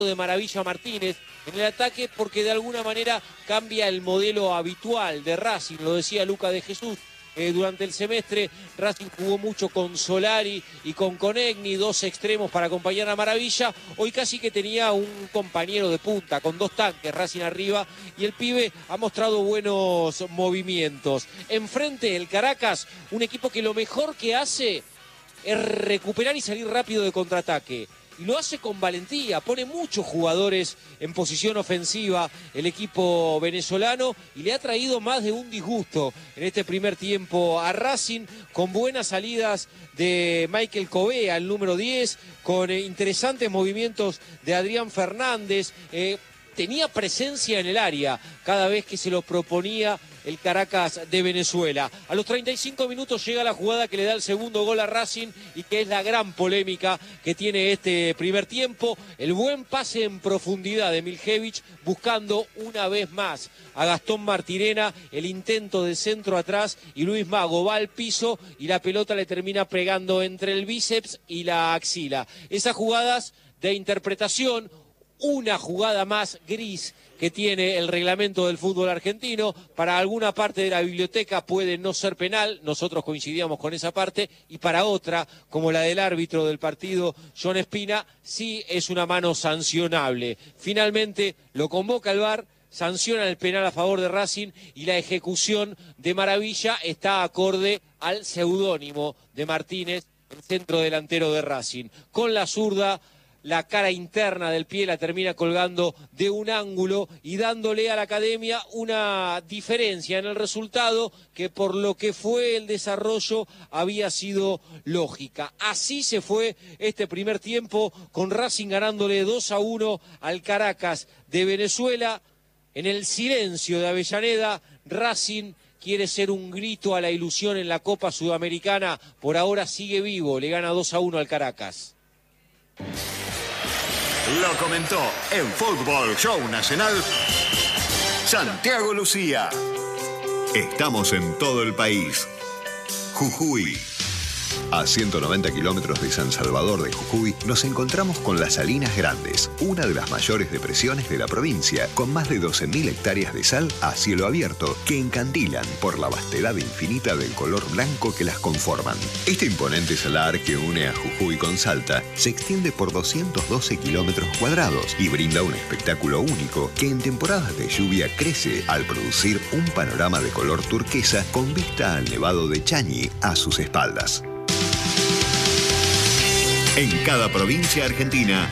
de Maravilla Martínez en el ataque porque de alguna manera cambia el modelo habitual de Racing, lo decía Luca de Jesús. Durante el semestre Racing jugó mucho con Solari y con Conegni, dos extremos para acompañar a Maravilla. Hoy casi que tenía un compañero de punta, con dos tanques, Racing arriba, y el pibe ha mostrado buenos movimientos. Enfrente el Caracas, un equipo que lo mejor que hace es recuperar y salir rápido de contraataque. Y lo hace con valentía, pone muchos jugadores en posición ofensiva el equipo venezolano y le ha traído más de un disgusto en este primer tiempo a Racing, con buenas salidas de Michael Covea, el número 10, con interesantes movimientos de Adrián Fernández. Tenía presencia en el área cada vez que se lo proponía el Caracas de Venezuela. A los 35 minutos llega la jugada que le da el segundo gol a Racing y que es la gran polémica que tiene este primer tiempo. El buen pase en profundidad de Miljevich buscando una vez más a Gastón Martirena, el intento de centro atrás y Luis Mago va al piso y la pelota le termina pegando entre el bíceps y la axila. Esas jugadas de interpretación, una jugada más gris que tiene el reglamento del fútbol argentino. Para alguna parte de la biblioteca puede no ser penal, nosotros coincidíamos con esa parte, y para otra, como la del árbitro del partido, John Espina, sí es una mano sancionable. Finalmente lo convoca el VAR, sanciona el penal a favor de Racing y la ejecución de Maravilla está acorde al seudónimo de Martínez, el centro delantero de Racing. Con la zurda, la cara interna del pie la termina colgando de un ángulo y dándole a la academia una diferencia en el resultado que por lo que fue el desarrollo había sido lógica. Así se fue este primer tiempo, con Racing ganándole 2-1 al Caracas de Venezuela. En el silencio de Avellaneda, Racing quiere ser un grito a la ilusión en la Copa Sudamericana. Por ahora sigue vivo, le gana 2-1 al Caracas. Lo comentó en Fútbol Show Nacional Santiago Lucía. Estamos en todo el país. Jujuy. A 190 kilómetros de San Salvador de Jujuy nos encontramos con las Salinas Grandes, una de las mayores depresiones de la provincia, con más de 12.000 hectáreas de sal a cielo abierto que encandilan por la vastedad infinita del color blanco que las conforman. Este imponente salar que une a Jujuy con Salta se extiende por 212 kilómetros cuadrados y brinda un espectáculo único que en temporadas de lluvia crece al producir un panorama de color turquesa con vista al Nevado de Chañi a sus espaldas. En cada provincia argentina,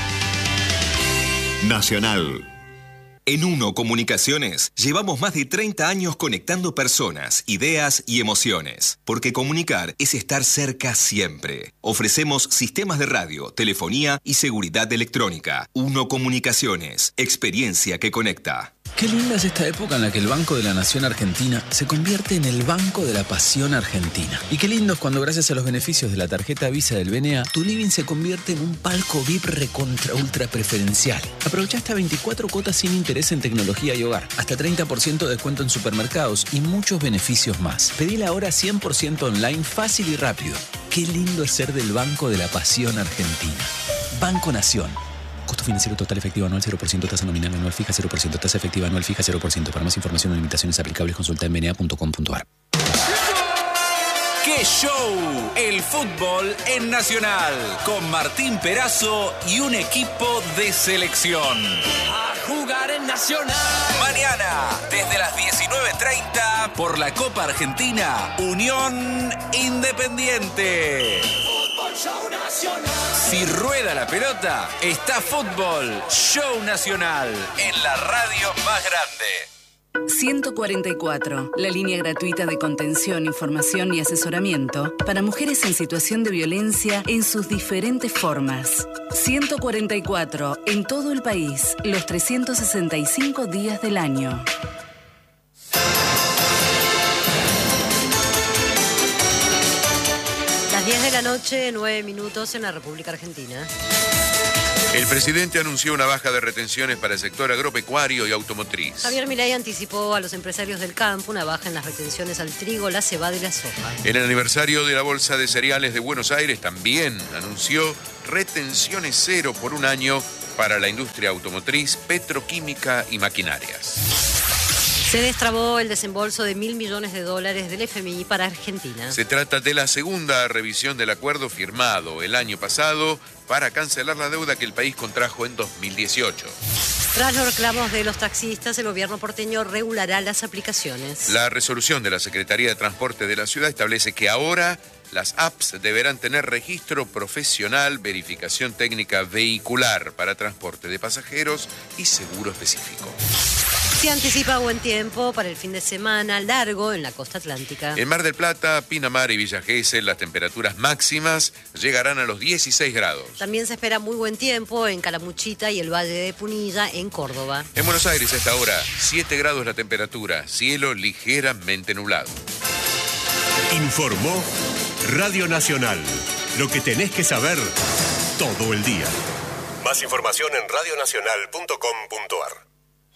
Nacional. En Uno Comunicaciones llevamos más de 30 años conectando personas, ideas y emociones. Porque comunicar es estar cerca siempre. Ofrecemos sistemas de radio, telefonía y seguridad electrónica. Uno Comunicaciones, experiencia que conecta. Qué linda es esta época en la que el Banco de la Nación Argentina se convierte en el Banco de la Pasión Argentina. Y qué lindo es cuando, gracias a los beneficios de la tarjeta Visa del BNA, tu living se convierte en un palco VIP recontra ultra preferencial. Aprovecha hasta 24 cuotas sin interés en tecnología y hogar, hasta 30% de descuento en supermercados y muchos beneficios más. Pedila ahora 100% online, fácil y rápido. Qué lindo es ser del Banco de la Pasión Argentina. Banco Nación. Costo financiero total efectivo anual 0%, tasa nominal anual fija 0%, tasa efectiva anual fija 0%. Para más información o limitaciones aplicables, consulta en bna.com.ar. ¡Qué show! El fútbol en Nacional, con Martín Perazo y un equipo de selección. A jugar en Nacional. Mañana, desde las 19:30, por la Copa Argentina, Unión Independiente. Fútbol Show Nacional. Si rueda la pelota, está Fútbol Show Nacional, en la radio más grande. 144, la línea gratuita de contención, información y asesoramiento para mujeres en situación de violencia en sus diferentes formas. 144, en todo el país, los 365 días del año. Las 10 de la noche, 9 minutos en la República Argentina. El presidente anunció una baja de retenciones para el sector agropecuario y automotriz. Javier Milei anticipó a los empresarios del campo una baja en las retenciones al trigo, la cebada y la soja. En el aniversario de la Bolsa de Cereales de Buenos Aires también anunció retenciones cero por un año para la industria automotriz, petroquímica y maquinarias. Se destrabó el desembolso de $1.000 millones del FMI para Argentina. Se trata de la segunda revisión del acuerdo firmado el año pasado para cancelar la deuda que el país contrajo en 2018. Tras los reclamos de los taxistas, el gobierno porteño regulará las aplicaciones. La resolución de la Secretaría de Transporte de la ciudad establece que ahora las apps deberán tener registro profesional, verificación técnica vehicular para transporte de pasajeros y seguro específico. Se anticipa buen tiempo para el fin de semana largo en la costa atlántica. En Mar del Plata, Pinamar y Villa Gesell, las temperaturas máximas llegarán a los 16 grados. También se espera muy buen tiempo en Calamuchita y el Valle de Punilla, en Córdoba. En Buenos Aires, a esta hora, 7 grados la temperatura, cielo ligeramente nublado. Informó Radio Nacional. Lo que tenés que saber todo el día. Más información en radionacional.com.ar.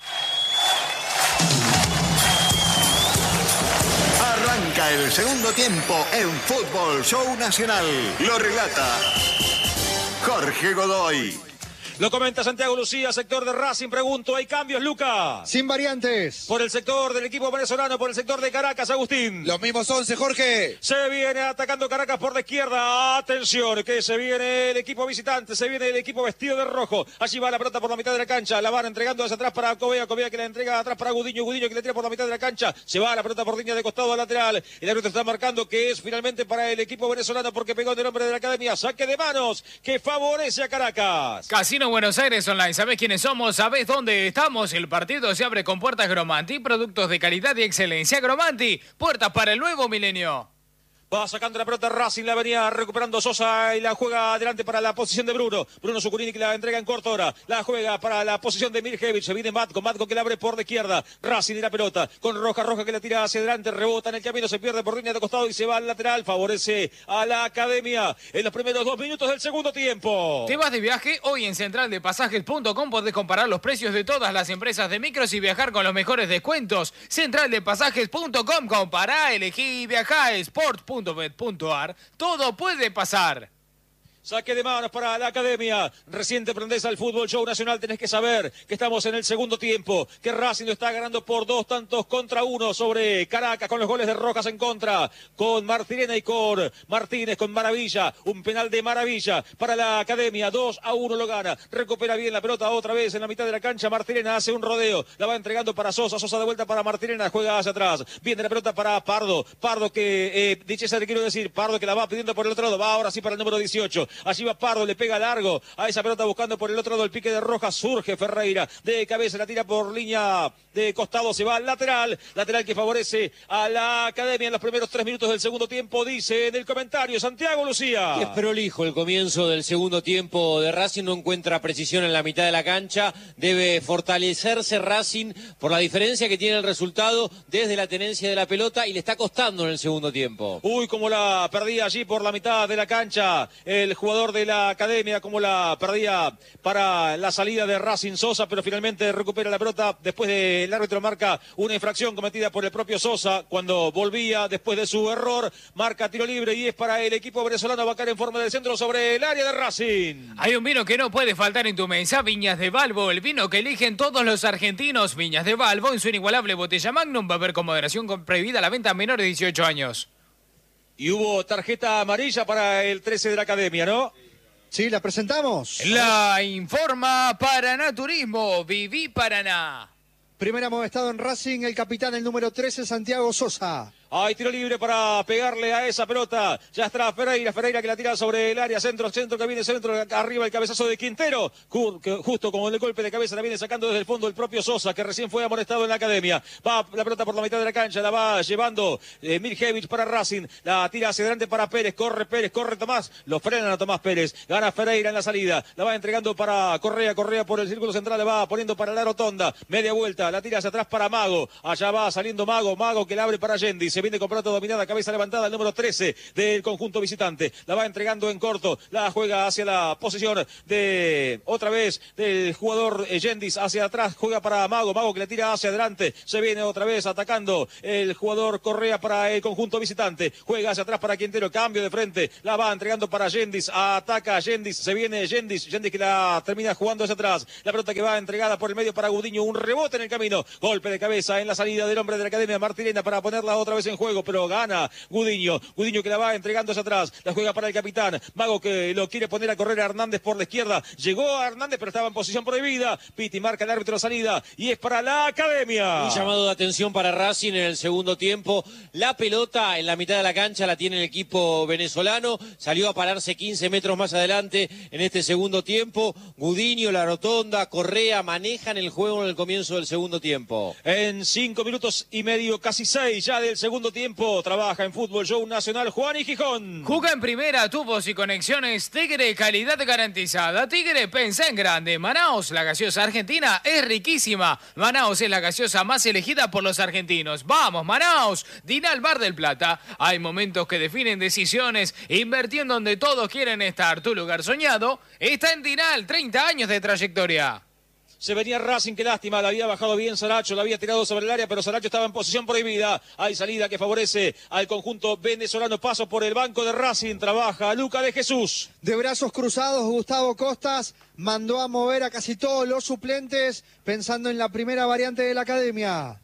Arranca el segundo tiempo en Fútbol Show Nacional. Lo relata Jorge Godoy. Lo comenta Santiago Lucía, sector de Racing. Pregunto, ¿hay cambios, Luca? Sin variantes. Por el sector del equipo venezolano, por el sector de Caracas, Agustín. Los mismos 11, Jorge. Se viene atacando Caracas por la izquierda. Atención, que se viene el equipo visitante, se viene el equipo vestido de rojo. Allí va la pelota por la mitad de la cancha. La van entregando hacia atrás para Covea. Covea que la entrega atrás para Gudiño. Gudiño que le tira por la mitad de la cancha. Se va la pelota por línea de costado al lateral. El árbitro está marcando que es finalmente para el equipo venezolano porque pegó en el hombre de la academia. Saque de manos que favorece a Caracas. Casino Buenos Aires Online. ¿Sabés quiénes somos? ¿Sabés dónde estamos? El partido se abre con puertas Gromanti. Productos de calidad y excelencia. Gromanti. Puertas para el nuevo milenio. Va sacando la pelota Racing, la venía recuperando Sosa y la juega adelante para la posición de Bruno. Bruno Zucurini que la entrega en corto hora. La juega para la posición de Mirjevic. Se viene Matko que la abre por la izquierda. Racing y la pelota con Roja que la tira hacia adelante. Rebota en el camino, se pierde por línea de costado y se va al lateral. Favorece a la academia en los primeros 2 minutos del segundo tiempo. ¿Te vas de viaje? Hoy en centraldepasajes.com podés comparar los precios de todas las empresas de micros y viajar con los mejores descuentos. Centraldepasajes.com. Compará, elegí y viajá. Sport.bet.ar. Todo puede pasar. Saque de manos para la academia. Recién te prendés al Fútbol Show Nacional. Tenés que saber que estamos en el segundo tiempo. Que Racing lo está ganando por 2-1 sobre Caracas con los goles de Rojas en contra. Con Martirena y con Martínez con Maravilla. Un penal de Maravilla para la academia. 2-1 lo gana. Recupera bien la pelota otra vez en la mitad de la cancha. Martirena hace un rodeo. La va entregando para Sosa. Sosa de vuelta para Martirena. Juega hacia atrás. Viene la pelota para Pardo. Pardo que, dichesa le quiero decir, Pardo que la va pidiendo por el otro lado. Va ahora sí para el número 18. Allí va Pardo, le pega largo a esa pelota buscando por el otro lado el pique de Rojas. Surge Ferreira de cabeza, la tira por línea de costado, se va al lateral que favorece a la academia en los primeros 3 minutos del segundo tiempo. Dice en el comentario Santiago Lucía. Es prolijo el comienzo del segundo tiempo de Racing, no encuentra precisión en la mitad de la cancha. Debe fortalecerse Racing por la diferencia que tiene el resultado desde la tenencia de la pelota y le está costando en el segundo tiempo. Uy, como la perdía allí por la mitad de la cancha el jugador de la academia, como la perdía para la salida de Racing Sosa, pero finalmente recupera la pelota después del árbitro marca una infracción cometida por el propio Sosa cuando volvía después de su error, marca tiro libre y es para el equipo venezolano. Va a caer en forma de centro sobre el área de Racing. Hay un vino que no puede faltar en tu mesa, Viñas de Balbo, el vino que eligen todos los argentinos. Viñas de Balbo en su inigualable botella Magnum, va a haber con moderación prohibida la venta a menores de 18 años. Y hubo tarjeta amarilla para el 13 de la academia, ¿no? Sí, la presentamos. La informa Paraná Turismo, Viví Paraná. Primer amonestado en Racing, el capitán, el número 13, Santiago Sosa. Hay tiro libre para pegarle a esa pelota. Ya está Ferreira que la tira sobre el área. Centro que viene centro. Arriba el cabezazo de Quintero. Justo como el golpe de cabeza la viene sacando desde el fondo el propio Sosa, que recién fue amonestado en la academia. Va la pelota por la mitad de la cancha. La va llevando Mirjevic para Racing. La tira hacia adelante para Pérez. Corre Tomás. Lo frenan a Tomás Pérez. Gana Ferreira en la salida. La va entregando para Correa. Correa por el círculo central. La va poniendo para la rotonda. Media vuelta. La tira hacia atrás para Mago. Allá va saliendo Mago. Mago que la abre para Yendi. se viene con pelota dominada, cabeza levantada, el número 13 del conjunto visitante. La va entregando en corto, la juega hacia la posición de, otra vez, del jugador Yendis hacia atrás, juega para Mago, Mago que le tira hacia adelante, se viene otra vez atacando el jugador Correa para el conjunto visitante, juega hacia atrás para Quintero, cambio de frente, la va entregando para Yendis, ataca Yendis, se viene Yendis que la termina jugando hacia atrás, la pelota que va entregada por el medio para Gudiño, un rebote en el camino, golpe de cabeza en la salida del hombre de la Academia Martirena para ponerla otra vez en juego, pero gana Gudiño que la va entregando hacia atrás, la juega para el capitán, Mago que lo quiere poner a correr a Hernández por la izquierda, llegó a Hernández pero estaba en posición prohibida, Piti marca el árbitro de salida y es para la Academia. Un llamado de atención para Racing en el segundo tiempo, la pelota en la mitad de la cancha la tiene el equipo venezolano, salió a pararse 15 metros más adelante en este segundo tiempo, Gudiño, La Rotonda, Correa manejan el juego en el comienzo del segundo tiempo. En 5 minutos y medio, casi 6 ya del segundo tiempo, trabaja en Fútbol Show Nacional Juan y Gijón. Juega en primera, tubos y conexiones Tigre, calidad garantizada. Tigre, pensá en grande. Manaos, la gaseosa argentina, es riquísima. Manaos es la gaseosa más elegida por los argentinos. ¡Vamos, Manaos! Dinal Bar del Plata. Hay momentos que definen decisiones. Invertí en donde todos quieren estar. Tu lugar soñado está en Dinal, 30 años de trayectoria. Se venía Racing, qué lástima, la había bajado bien Saracho, la había tirado sobre el área, pero Saracho estaba en posición prohibida. Hay salida que favorece al conjunto venezolano, paso por el banco de Racing, trabaja Luca de Jesús. De brazos cruzados, Gustavo Costas mandó a mover a casi todos los suplentes, pensando en la primera variante de la Academia.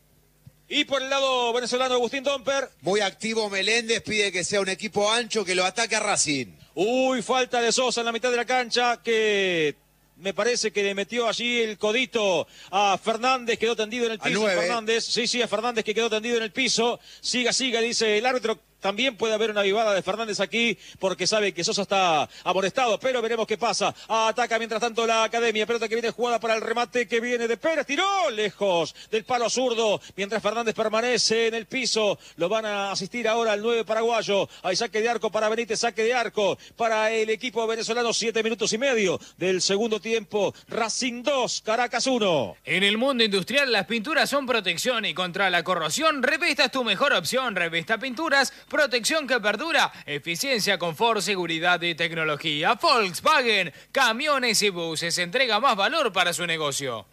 Y por el lado venezolano, Agustín Domper. Muy activo Meléndez, pide que sea un equipo ancho que lo ataque a Racing. Uy, falta de Sosa en la mitad de la cancha, que me parece que le metió allí el codito a Fernández, quedó tendido en el piso. Fernández, sí, a Fernández que quedó tendido en el piso. Siga, dice el árbitro. También puede haber una avivada de Fernández aquí porque sabe que Sosa está amonestado, pero veremos qué pasa. Ataca mientras tanto la Academia, pelota que viene jugada para el remate que viene de Pérez, tiró lejos del palo zurdo, mientras Fernández permanece en el piso. Lo van a asistir ahora al 9 paraguayo. Hay saque de arco para Benítez, saque de arco para el equipo venezolano. 7 minutos y medio del segundo tiempo. Racing 2, Caracas 1. En el mundo industrial las pinturas son protección y contra la corrosión Revesta es tu mejor opción. Revesta Pinturas, protección que perdura, eficiencia, confort, seguridad y tecnología. Volkswagen, camiones y buses, entrega más valor para su negocio.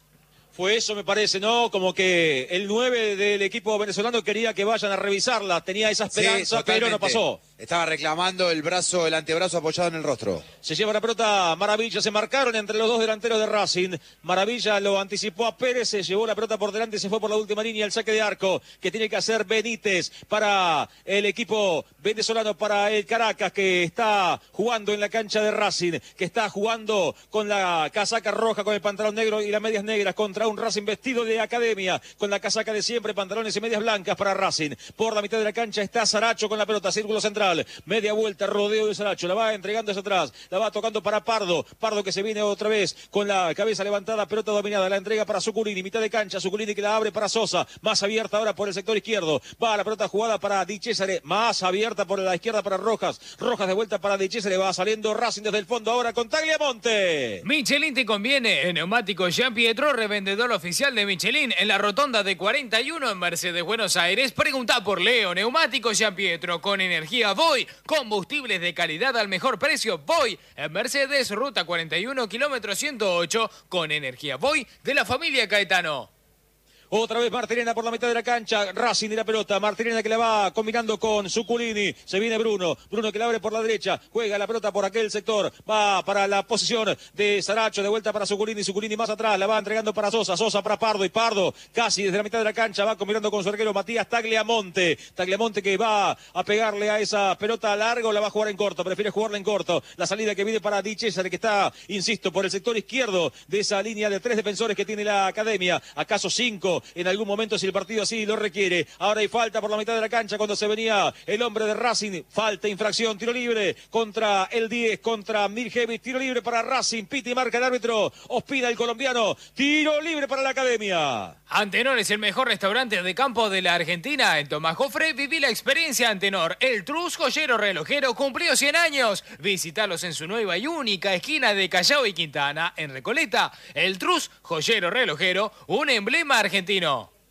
Fue eso, me parece, ¿no? Como que el 9 del equipo venezolano quería que vayan a revisarla. Tenía esa esperanza, sí, pero no pasó. Estaba reclamando el antebrazo apoyado en el rostro. Se lleva la pelota Maravilla, se marcaron entre los dos delanteros de Racing. Maravilla lo anticipó a Pérez, se llevó la pelota por delante, se fue por la última línea, el saque de arco que tiene que hacer Benítez para el equipo venezolano, para el Caracas, que está jugando en la cancha de Racing, que está jugando con la casaca roja, con el pantalón negro y las medias negras, contra un Racing vestido de Academia, con la casaca de siempre, pantalones y medias blancas para Racing. Por la mitad de la cancha está Saracho con la pelota, círculo central. Media vuelta, rodeo de Saracho, la va entregando hacia atrás, la va tocando para Pardo, Pardo que se viene otra vez con la cabeza levantada, pelota dominada, la entrega para Zuculini, mitad de cancha, Zuculini que la abre para Sosa, más abierta ahora por el sector izquierdo, va la pelota jugada para Di Cesare, más abierta por la izquierda para Rojas, Rojas de vuelta para Di Cesare, va saliendo Racing desde el fondo ahora con Tagliamonte. Michelin te conviene, en Neumáticos Jean Pietro, revendedor oficial de Michelin, en la rotonda de 41 en Mercedes, Buenos Aires. Pregunta por Leo. Neumáticos Jean Pietro, con energía Voy, combustibles de calidad al mejor precio. Voy en Mercedes, ruta 41, kilómetro 108, con energía Voy de la familia Caetano. Otra vez Martirena por la mitad de la cancha, Racing de la pelota, Martirena que la va combinando con Zuculini, se viene Bruno que la abre por la derecha, juega la pelota por aquel sector, va para la posición de Saracho, de vuelta para Zuculini más atrás, la va entregando para Sosa, Sosa para Pardo, y Pardo casi desde la mitad de la cancha va combinando con su arquero Matías Tagliamonte que va a pegarle a esa pelota larga o la va a jugar en corto, prefiere jugarla en corto, la salida que viene para Di Cesare que está, insisto, por el sector izquierdo de esa línea de 3 defensores que tiene la Academia, acaso 5 en algún momento si el partido así lo requiere. Ahora hay falta por la mitad de la cancha cuando se venía el hombre de Racing. Falta, infracción, tiro libre contra el 10, contra Mirjevic. Tiro libre para Racing. Piti marca el árbitro. Ospina el colombiano. Tiro libre para la Academia. Antenor es el mejor restaurante de campo de la Argentina. En Tomás Jofre viví la experiencia Antenor. El Trus joyero relojero cumplió 100 años. Visítalos en su nueva y única esquina de Callao y Quintana, en Recoleta. El Trus joyero relojero, un emblema argentino.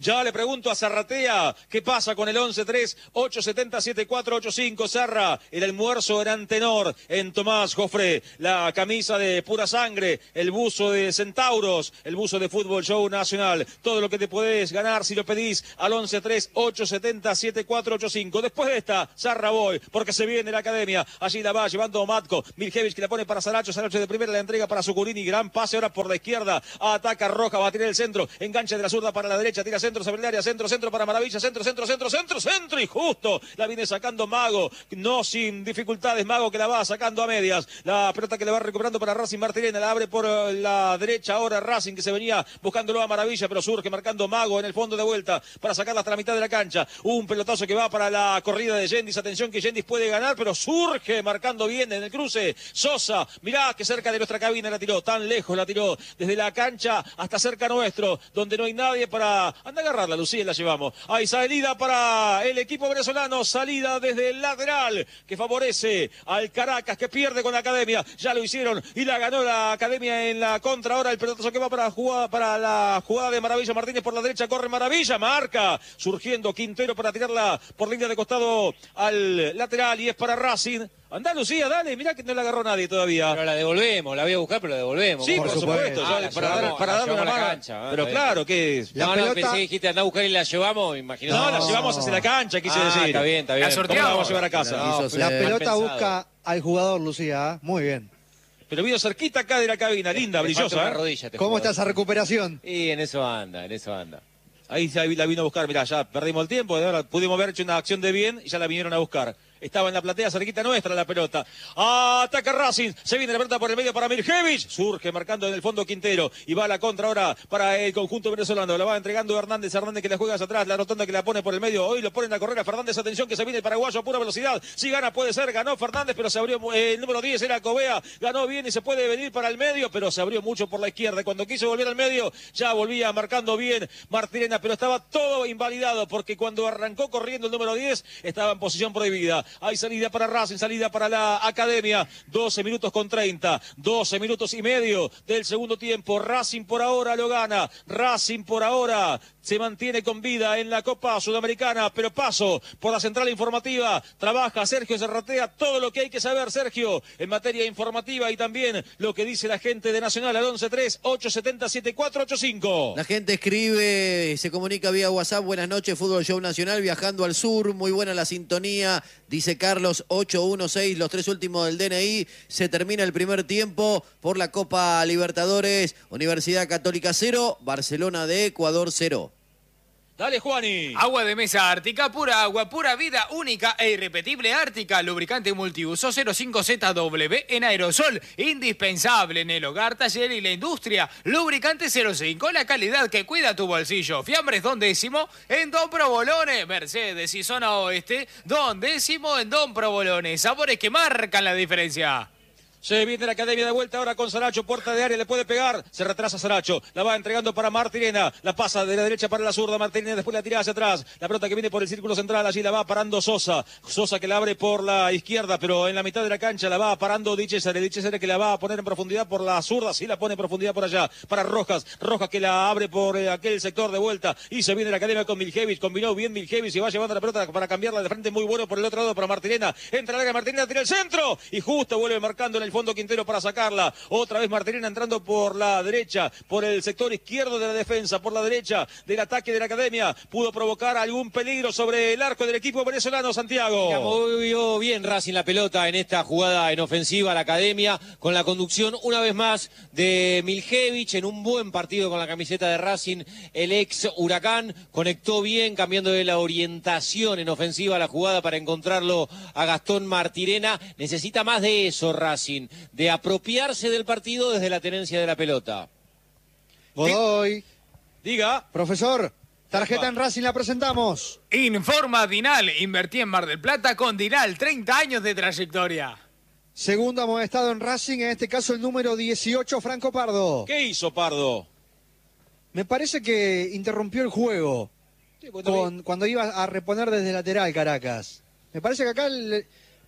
Ya le pregunto a Zarratea, ¿qué pasa con el 11-3-870-7485? Zarra, el almuerzo era en tenor, en Tomás Jofré, la camisa de pura sangre, el buzo de Centauros, el buzo de Fútbol Show Nacional, todo lo que te podés ganar si lo pedís al 11-3-870-7485. Después de esta, Zarra voy, porque se viene la academia, allí la va llevando Matko, Miljevich que la pone para Saracho, Saracho de primera la entrega para Zucurini, gran pase ahora por la izquierda, ataca Roja, va a tirar el centro, enganche de la zurda para la derecha, tira centro sobre el área, centro para Maravilla, centro, y justo la viene sacando Mago, no sin dificultades, Mago que la va sacando a medias, la pelota que le va recuperando para Racing Martirena, la abre por la derecha ahora Racing que se venía buscándolo a Maravilla, pero surge marcando Mago en el fondo de vuelta para sacarla hasta la mitad de la cancha, un pelotazo que va para la corrida de Yendis, atención que Yendis puede ganar, pero surge marcando bien en el cruce, Sosa, mirá que cerca de nuestra cabina la tiró, tan lejos la tiró, desde la cancha hasta cerca nuestro, donde no hay nadie para... Anda a agarrarla, Lucía, la llevamos. Hay salida para el equipo venezolano, salida desde el lateral, que favorece al Caracas, que pierde con la Academia, ya lo hicieron, y la ganó la Academia en la contra, ahora el pelotazo que va para la jugada de Maravilla Martínez por la derecha, corre Maravilla, marca, surgiendo Quintero para tirarla por línea de costado al lateral, y es para Racing. Andá, Lucía, dale, mirá que no la agarró nadie todavía. Pero la devolvemos, la voy a buscar, pero la devolvemos. Sí, por supuesto, para darle una mano. Cancha, pero claro que... La pelota... pensé que dijiste andá a buscar y la llevamos, imagino. No, la llevamos hacia la cancha, quise decir. Está bien. La sorteamos, la vamos a llevar a casa. La pelota busca al jugador, Lucía, muy bien. Pero vino cerquita acá de la cabina, linda, brillosa. Rodilla, ¿Cómo está esa recuperación? Y en eso anda. Ahí la vino a buscar, mirá, ya perdimos el tiempo, ahora pudimos haber hecho una acción de bien y ya la vinieron a buscar. Estaba en la platea cerquita nuestra la pelota. Ataca Racing. Se viene la pelota por el medio para Miljevich. Surge marcando en el fondo Quintero. Y va a la contra ahora para el conjunto venezolano. La va entregando Hernández. Hernández que la juega hacia atrás. La rotonda que la pone por el medio. Hoy lo ponen a correr a Fernández. Atención que se viene el paraguayo a pura velocidad. Si gana puede ser. Ganó Fernández pero se abrió. El número 10 era Covea. Ganó bien y se puede venir para el medio. Pero se abrió mucho por la izquierda. Cuando quiso volver al medio ya volvía marcando bien Martirena. Pero estaba todo invalidado porque cuando arrancó corriendo el número 10 estaba en posición prohibida. Hay salida para Racing, salida para la Academia, 12 minutos con 30, 12 minutos y medio del segundo tiempo, Racing por ahora lo gana, Racing por ahora se mantiene con vida en la Copa Sudamericana, pero paso por la central informativa, trabaja Sergio Zarratea, todo lo que hay que saber, Sergio, en materia informativa y también lo que dice la gente de Nacional al 11-3-870-7485. La gente escribe, se comunica vía WhatsApp, buenas noches, Fútbol Show Nacional, viajando al sur, muy buena la sintonía, dice Carlos 816, los tres últimos del DNI, se termina el primer tiempo por la Copa Libertadores, Universidad Católica 0, Barcelona de Ecuador 0. Dale, Juani. Agua de mesa Ártica, pura agua, pura vida, única e irrepetible Ártica, lubricante multiuso 05ZW en aerosol, indispensable en el hogar, taller y la industria. Lubricante 05, la calidad que cuida tu bolsillo. Fiambres Don Décimo en Don Provolone, Mercedes y zona oeste, Don Décimo en Don Provolone. Sabores que marcan la diferencia. Se viene la Academia de vuelta ahora con Saracho, puerta de área, le puede pegar, se retrasa Saracho, la va entregando para Martirena, la pasa de la derecha para la zurda, Martirena después la tira hacia atrás, la pelota que viene por el círculo central, allí la va parando Sosa, Sosa que la abre por la izquierda, pero en la mitad de la cancha la va parando Di Cesare que la va a poner en profundidad por la zurda, sí la pone en profundidad por allá, para Rojas que la abre por aquel sector de vuelta, y se viene la Academia con Miljevich, combinó bien Miljevich y va llevando la pelota para cambiarla de frente, muy bueno por el otro lado para Martirena, entra la Martirena, tira el centro, y justo vuelve marcando en el fondo Quintero para sacarla, otra vez Martirena entrando por la derecha, por el sector izquierdo de la defensa, por la derecha del ataque de la Academia, pudo provocar algún peligro sobre el arco del equipo venezolano, Santiago. Movió bien Racing la pelota en esta jugada en ofensiva, la Academia, con la conducción una vez más de Miljevich, en un buen partido con la camiseta de Racing, el ex Huracán, conectó bien, cambiando de la orientación en ofensiva a la jugada para encontrarlo a Gastón Martirena. Necesita más de eso Racing, de apropiarse del partido desde la tenencia de la pelota. Godoy. Diga. Profesor, tarjeta en Racing la presentamos. Informa Dinal, invertí en Mar del Plata con Dinal, 30 años de trayectoria. Segundo amonestado en Racing, en este caso el número 18, Franco Pardo. ¿Qué hizo Pardo? Me parece que interrumpió el juego cuando iba a reponer desde lateral Caracas. Me parece que acá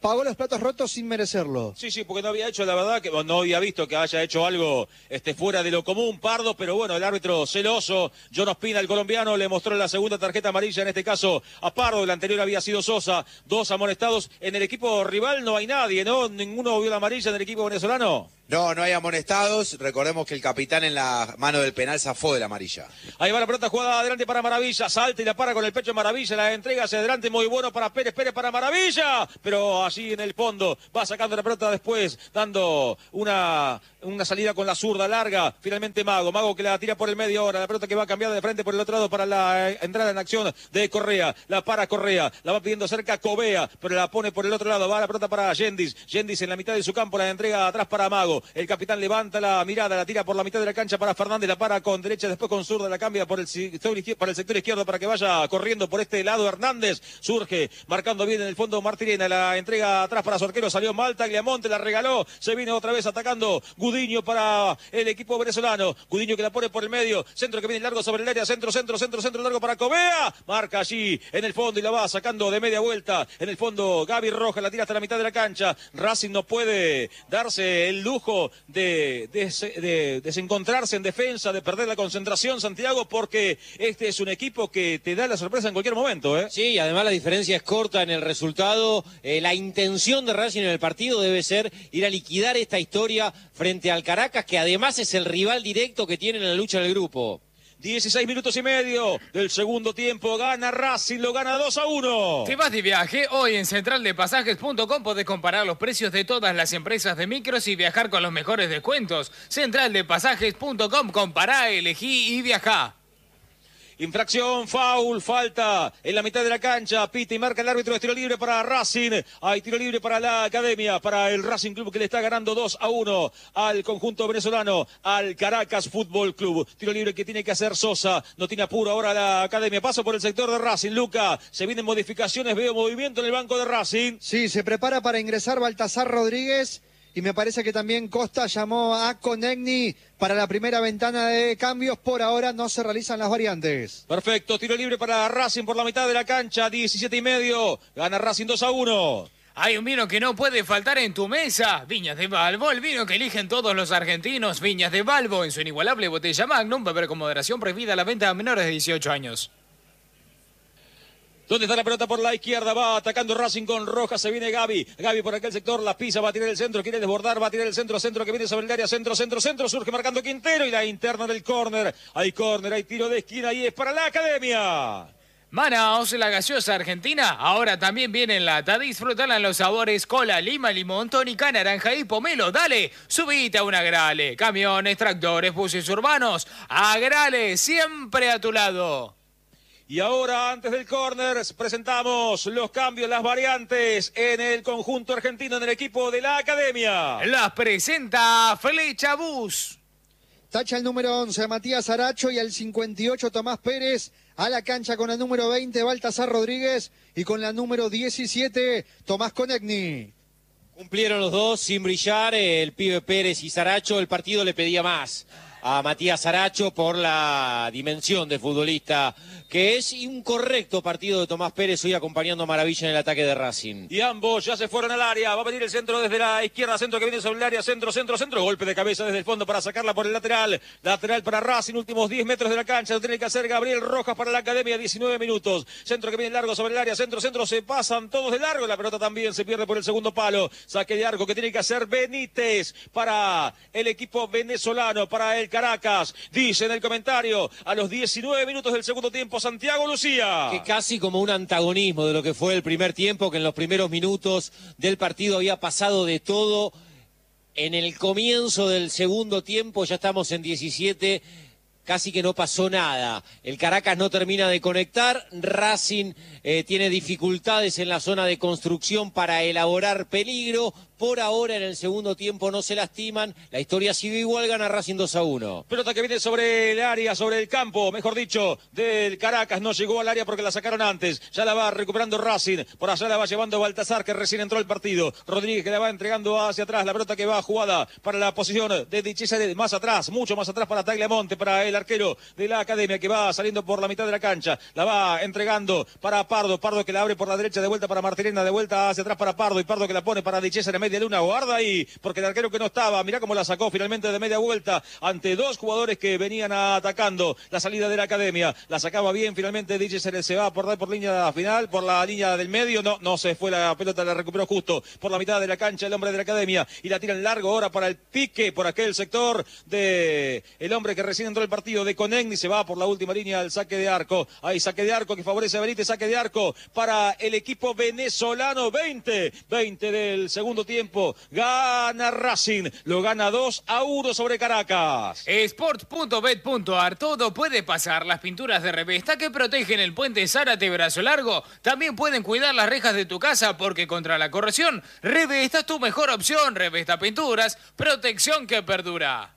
pagó los platos rotos sin merecerlo. Sí, porque no había hecho, la verdad, que no había visto que haya hecho algo fuera de lo común, Pardo, pero bueno, el árbitro celoso, John Ospina, el colombiano, le mostró la segunda tarjeta amarilla, en este caso a Pardo, el anterior había sido Sosa, 2 amonestados. En el equipo rival no hay nadie, ¿no? ¿Ninguno vio la amarilla en el equipo venezolano? No hay amonestados. Recordemos que el capitán en la mano del penal zafó de la amarilla. Ahí va la pelota jugada adelante para Maravilla. Salta y la para con el pecho de Maravilla. La entrega hacia adelante muy bueno para Pérez. Pérez para Maravilla. Pero allí en el fondo va sacando la pelota después, dando una salida con la zurda larga. Finalmente Mago. Mago que la tira por el medio ahora. La pelota que va cambiada de frente por el otro lado para la entrada en acción de Correa. La para Correa. La va pidiendo cerca Covea, pero la pone por el otro lado. Va la pelota para Yendis. Yendis en la mitad de su campo. La entrega atrás para Mago. El capitán levanta la mirada, la tira por la mitad de la cancha para Fernández, la para con derecha, después con zurda, la cambia por el sector izquierdo para que vaya corriendo por este lado Hernández. Surge, marcando bien en el fondo Martirena, la entrega atrás para su arquero, salió mal, Tagliamonte la regaló, se viene otra vez atacando Gudiño para el equipo venezolano. Gudiño que la pone por el medio, centro que viene largo sobre el área, centro largo para Covea, marca allí en el fondo y la va sacando de media vuelta. En el fondo Gaby Rojas la tira hasta la mitad de la cancha. Racing no puede darse el lujo de desencontrarse en defensa, de perder la concentración, Santiago, porque este es un equipo que te da la sorpresa en cualquier momento, ¿eh? Sí, además la diferencia es corta en el resultado. La intención de Racing en el partido debe ser ir a liquidar esta historia frente al Caracas, que además es el rival directo que tiene en la lucha del grupo. 16 minutos y medio del segundo tiempo, gana Racing, lo gana 2-1. Si vas de viaje, hoy en centraldepasajes.com podés comparar los precios de todas las empresas de micros y viajar con los mejores descuentos. Centraldepasajes.com, compará, elegí y viajá. Infracción, foul, falta en la mitad de la cancha, pita y marca el árbitro de tiro libre para Racing. Hay tiro libre para la Academia, para el Racing Club que le está ganando 2-1 al conjunto venezolano, al Caracas Fútbol Club. Tiro libre que tiene que hacer Sosa, no tiene apuro ahora la Academia. Paso por el sector de Racing, Luca, se vienen modificaciones, veo movimiento en el banco de Racing. Sí, se prepara para ingresar Baltasar Rodríguez. Y me parece que también Costa llamó a Konechny para la primera ventana de cambios. Por ahora no se realizan las variantes. Perfecto, tiro libre para Racing por la mitad de la cancha, 17:30. Gana Racing 2-1. Hay un vino que no puede faltar en tu mesa. Viñas de Balbo, el vino que eligen todos los argentinos. Viñas de Balbo, en su inigualable botella Magnum, beber con moderación, prohibida la venta a menores de 18 años. ¿Dónde está la pelota por la izquierda? Va atacando Racing con Rojas. Se viene Gaby. Gaby por aquel sector. La pisa. Va a tirar el centro. Quiere desbordar. Va a tirar el centro. Centro que viene sobre el área. Centro. Surge marcando Quintero. Y la interna del córner. Hay córner. Hay tiro de esquina. Y es para la Academia. Manaos, la gaseosa argentina, ahora también viene en lata. Disfrutala en los sabores cola, lima, limón, tónica, naranja y pomelo. Dale, subite a un Agrale. Camiones, tractores, buses urbanos. Agrale, siempre a tu lado. Y ahora, antes del córner, presentamos los cambios, las variantes en el conjunto argentino, en el equipo de la Academia. Las presenta Flecha Bus. Tacha el número 11 Matías Aracho y el 58 Tomás Pérez. A la cancha con el número 20 Baltasar Rodríguez y con la número 17 Tomás Konechny. Cumplieron los dos sin brillar, el pibe Pérez y Saracho. El partido le pedía más a Matías Saracho por la dimensión de futbolista que es, y un correcto partido de Tomás Pérez hoy acompañando a Maravilla en el ataque de Racing. Y ambos ya se fueron al área, va a venir el centro desde la izquierda, centro que viene sobre el área, centro, golpe de cabeza desde el fondo para sacarla por el lateral para Racing, últimos 10 metros de la cancha, lo tiene que hacer Gabriel Rojas para la Academia, 19 minutos, centro que viene largo sobre el área, centro, se pasan todos de largo, la pelota también se pierde por el segundo palo, saque de arco que tiene que hacer Benítez para el equipo venezolano, para el Caracas, dice en el comentario, a los 19 minutos del segundo tiempo, Santiago Lucía. Que casi como un antagonismo de lo que fue el primer tiempo, que en los primeros minutos del partido había pasado de todo. En el comienzo del segundo tiempo, ya estamos en 17, casi que no pasó nada. El Caracas no termina de conectar, Racing tiene dificultades en la zona de construcción para elaborar peligro, Por ahora en el segundo tiempo no se lastiman. La historia sigue igual, gana Racing 2-1. Pelota que viene sobre el área, sobre el campo, mejor dicho, del Caracas. No llegó al área porque la sacaron antes. Ya la va recuperando Racing. Por allá la va llevando Baltasar, que recién entró al partido. Rodríguez que la va entregando hacia atrás. La pelota que va jugada para la posición de Dichesa, más atrás, mucho más atrás para Tagliamonte, para el arquero de la Academia, que va saliendo por la mitad de la cancha. La va entregando para Pardo. Pardo que la abre por la derecha, de vuelta para Martirena, de vuelta hacia atrás para Pardo. Y Pardo que la pone para Dichesa en media luna. Guarda ahí, porque el arquero que no estaba, mirá cómo la sacó finalmente de media vuelta ante dos jugadores que venían atacando la salida de la Academia. La sacaba bien finalmente Dichesa, se va por dar por línea final, por la línea del medio. No se fue la pelota, la recuperó justo por la mitad de la cancha el hombre de la Academia. Y la tiran largo ahora para el pique por aquel sector de el hombre que recién entró el partido de Conegni. Se va por la última línea al saque de arco. Hay saque de arco que favorece a Benítez, saque de arco para el equipo venezolano. 20 del segundo tiempo. Gana Racing, lo gana 2-1 sobre Caracas. Sport.bet.ar, todo puede pasar. Las pinturas de Revesta que protegen el puente Zárate Brazo Largo también pueden cuidar las rejas de tu casa, porque contra la corrosión, Revesta es tu mejor opción. Revesta Pinturas, protección que perdura.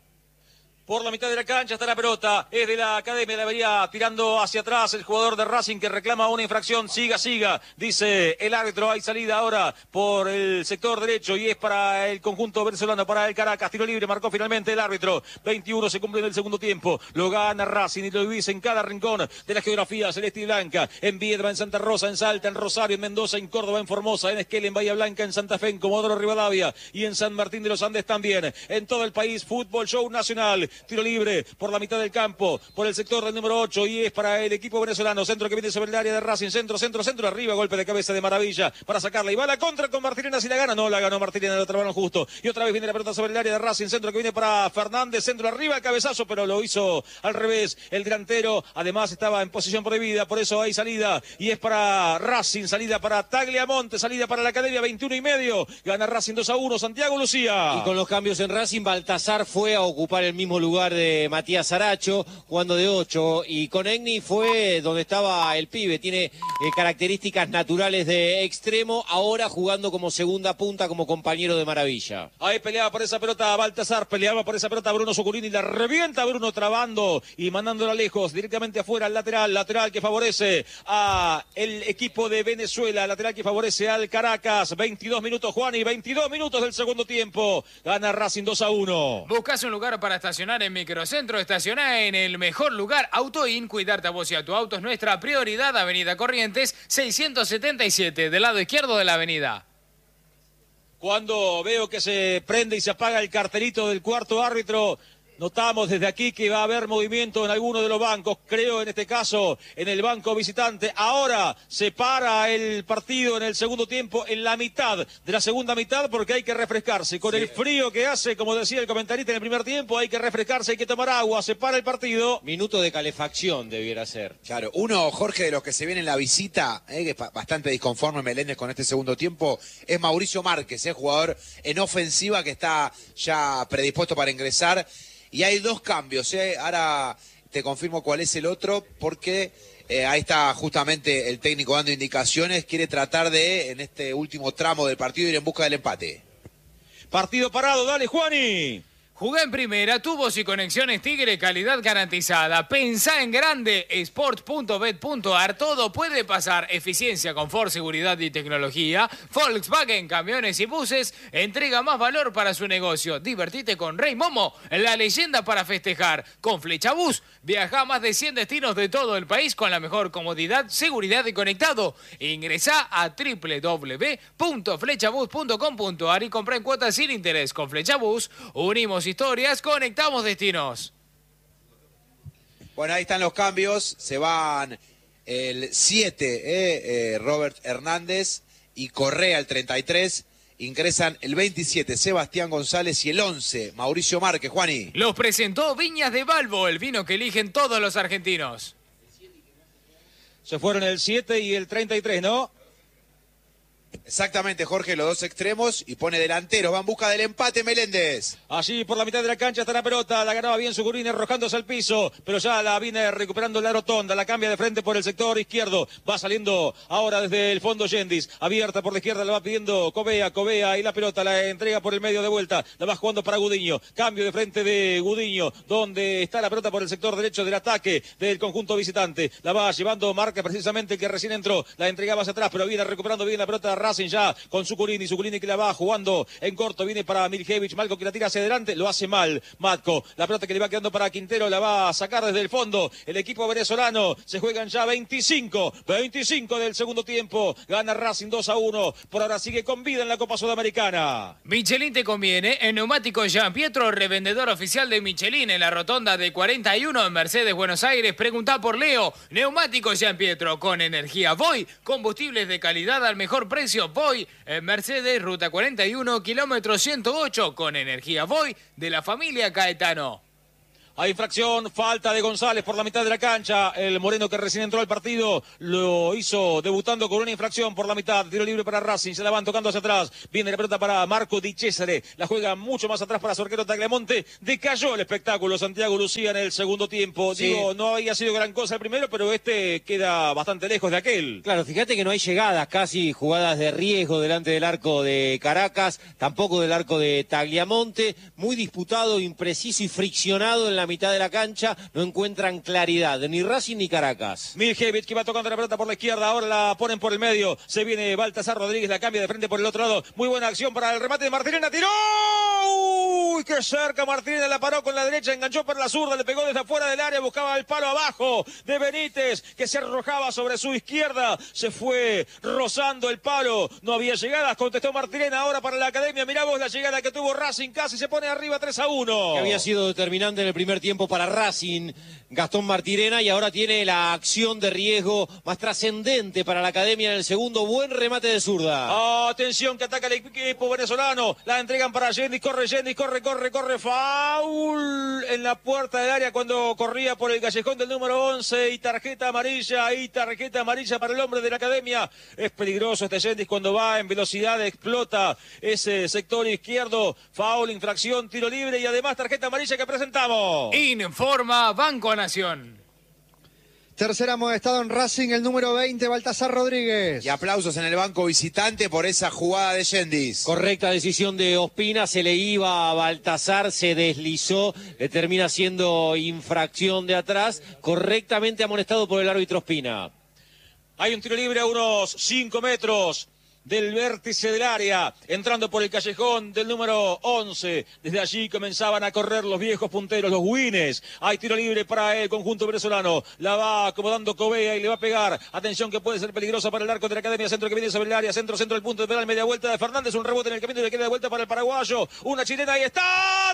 Por la mitad de la cancha está la pelota, es de la Academia, la vería tirando hacia atrás el jugador de Racing que reclama una infracción. Siga, dice el árbitro. Hay salida ahora por el sector derecho y es para el conjunto venezolano, para el Caracas. Tiro libre, marcó finalmente el árbitro. 21 se cumple en el segundo tiempo. Lo gana Racing y lo vivís en cada rincón de la geografía celeste y blanca. En Viedma, en Santa Rosa, en Salta, en Rosario, en Mendoza, en Córdoba, en Formosa, en Esquel, en Bahía Blanca, en Santa Fe, en Comodoro Rivadavia y en San Martín de los Andes también. En todo el país, Fútbol Show Nacional. Tiro libre por la mitad del campo, por el sector del número 8 y es para el equipo venezolano. Centro que viene sobre el área de Racing. Centro, arriba, golpe de cabeza de Maravilla para sacarla. Y va a la contra con Martirena, si la gana. No la ganó Martirena, la trabaron justo. Y otra vez viene la pelota sobre el área de Racing. Centro que viene para Fernández. Centro arriba, el cabezazo, pero lo hizo al revés. El delantero, además, estaba en posición prohibida, por eso hay salida. Y es para Racing, salida para Tagliamonte, salida para la Academia, 21:30. Gana Racing 2-1, Santiago Lucía. Y con los cambios en Racing, Baltasar fue a ocupar el mismo lugar de Matías Aracho, jugando de 8, y Conegni fue donde estaba el pibe. Tiene características naturales de extremo, ahora jugando como segunda punta, como compañero de Maravilla. Ahí peleaba por esa pelota Baltasar, peleaba por esa pelota Bruno Socurini, la revienta Bruno trabando y mandándola lejos, directamente afuera al lateral que favorece a el equipo de Venezuela, lateral que favorece al Caracas. 22 minutos, Juan, y 22 minutos del segundo tiempo. Gana Racing 2-1. ¿Buscas un lugar para estacionar en Microcentro? Estaciona en el mejor lugar. AutoIn, cuidarte a vos y a tu auto es nuestra prioridad. Avenida Corrientes 677, del lado izquierdo de la avenida. Cuando veo que se prende y se apaga el cartelito del cuarto árbitro, notamos desde aquí que va a haber movimiento en alguno de los bancos, creo en este caso en el banco visitante. Ahora se para el partido en el segundo tiempo, en la mitad de la segunda mitad, porque hay que refrescarse. Con el frío que hace, como decía el comentarista en el primer tiempo, hay que refrescarse, hay que tomar agua, se para el partido. Minuto de calefacción debiera ser. Claro, uno, Jorge, de los que se viene en la visita, que es bastante disconforme Meléndez con este segundo tiempo, es Mauricio Márquez, jugador en ofensiva que está ya predispuesto para ingresar. Y hay dos cambios, ahora te confirmo cuál es el otro, porque ahí está justamente el técnico dando indicaciones, quiere tratar de, en este último tramo del partido, ir en busca del empate. Partido parado, dale Juani. Jugá en primera, tubos y conexiones Tigre, calidad garantizada. Pensá en grande, sport.bet.ar, todo puede pasar. Eficiencia, confort, seguridad y tecnología. Volkswagen, camiones y buses, entrega más valor para su negocio. Divertite con Rey Momo, la leyenda para festejar. Con Flechabús, viaja a más de 100 destinos de todo el país con la mejor comodidad, seguridad y conectado. Ingresá a www.flechabús.com.ar y comprá en cuotas sin interés. Con Flechabús, unimos historias, conectamos destinos. Bueno, ahí están los cambios. Se van el 7, Robert Hernández, y Correa el 33. Ingresan el 27, Sebastián González, y el 11, Mauricio Márquez. Juani. Los presentó Viñas de Balbo, el vino que eligen todos los argentinos. Se fueron el 7 y el 33, ¿no? Exactamente, Jorge, los dos extremos y pone delanteros. Va en busca del empate Meléndez. Allí por la mitad de la cancha está la pelota, la ganaba bien Zucurini arrojándose al piso, pero ya la viene recuperando la rotonda, la cambia de frente por el sector izquierdo, va saliendo ahora desde el fondo Yendis, abierta por la izquierda, la va pidiendo Covea y la pelota la entrega por el medio de vuelta, la va jugando para Gudiño, cambio de frente de Gudiño, donde está la pelota por el sector derecho del ataque del conjunto visitante, la va llevando Marca precisamente el que recién entró, la entregaba hacia atrás, pero viene recuperando bien la pelota Racing ya con Zucurini que la va jugando en corto, viene para Miljevich, Malco que la tira hacia adelante, lo hace mal Matko, la pelota que le va quedando para Quintero, la va a sacar desde el fondo, el equipo venezolano, se juegan ya 25 del segundo tiempo, gana Racing 2-1, por ahora sigue con vida en la Copa Sudamericana. Michelin te conviene, en Neumáticos Jean Pietro, revendedor oficial de Michelin en la rotonda de 41 en Mercedes, Buenos Aires, preguntá por Leo, Neumáticos Jean Pietro, con energía Voy, combustibles de calidad al mejor precio, Voy, en Mercedes, ruta 41, kilómetro 108, con energía Voy, de la familia Caetano. Hay infracción, falta de González por la mitad de la cancha. El moreno que recién entró al partido lo hizo debutando con una infracción por la mitad. Tiro libre para Racing, se la van tocando hacia atrás. Viene la pelota para Marco Di Cesare. La juega mucho más atrás para su arquero Tagliamonte. Decayó el espectáculo Santiago Lucía en el segundo tiempo. Sí. Digo, no había sido gran cosa el primero, pero este queda bastante lejos de aquel. Claro, fíjate que no hay llegadas, casi jugadas de riesgo delante del arco de Caracas, tampoco del arco de Tagliamonte. Muy disputado, impreciso y friccionado en la mitad de la cancha, no encuentran claridad, ni Racing ni Caracas. Miljevich que va tocando la pelota por la izquierda, ahora la ponen por el medio, se viene Baltasar Rodríguez, la cambia de frente por el otro lado, muy buena acción para el remate de Martirena, tiró, uy, qué cerca Martirena, la paró con la derecha, enganchó por la zurda, le pegó desde afuera del área, buscaba el palo abajo de Benítez, que se arrojaba sobre su izquierda, se fue rozando el palo, no había llegadas, contestó Martirena ahora para la Academia, mirá vos la llegada que tuvo Racing, casi se pone arriba 3-1. Que había sido determinante en el primer tiempo para Racing, Gastón Martirena, y ahora tiene la acción de riesgo más trascendente para la Academia en el segundo, buen remate de zurda. Atención que ataca el equipo venezolano, la entregan para Yendis, corre, foul en la puerta del área cuando corría por el callejón del número 11 y tarjeta amarilla para el hombre de la Academia. Es peligroso este Yendis cuando va en velocidad, explota ese sector izquierdo, foul, infracción, tiro libre y además tarjeta amarilla que presentamos. Informa Banco Nación. Tercer amonestado en Racing, el número 20, Baltasar Rodríguez. Y aplausos en el banco visitante por esa jugada de Yendis. Correcta decisión de Ospina, se le iba a Baltasar, se deslizó, le termina siendo infracción de atrás, correctamente amonestado por el árbitro Ospina. Hay un tiro libre a unos 5 metros del vértice del área, entrando por el callejón del número 11. Desde allí comenzaban a correr los viejos punteros, los Wines. Hay tiro libre para el conjunto venezolano. La va acomodando Covea y le va a pegar. Atención que puede ser peligrosa para el arco de la Academia. Centro que viene sobre el área. Centro el punto de penal. Media vuelta de Fernández. Un rebote en el camino y le queda de vuelta para el paraguayo. Una chilena. Ahí está.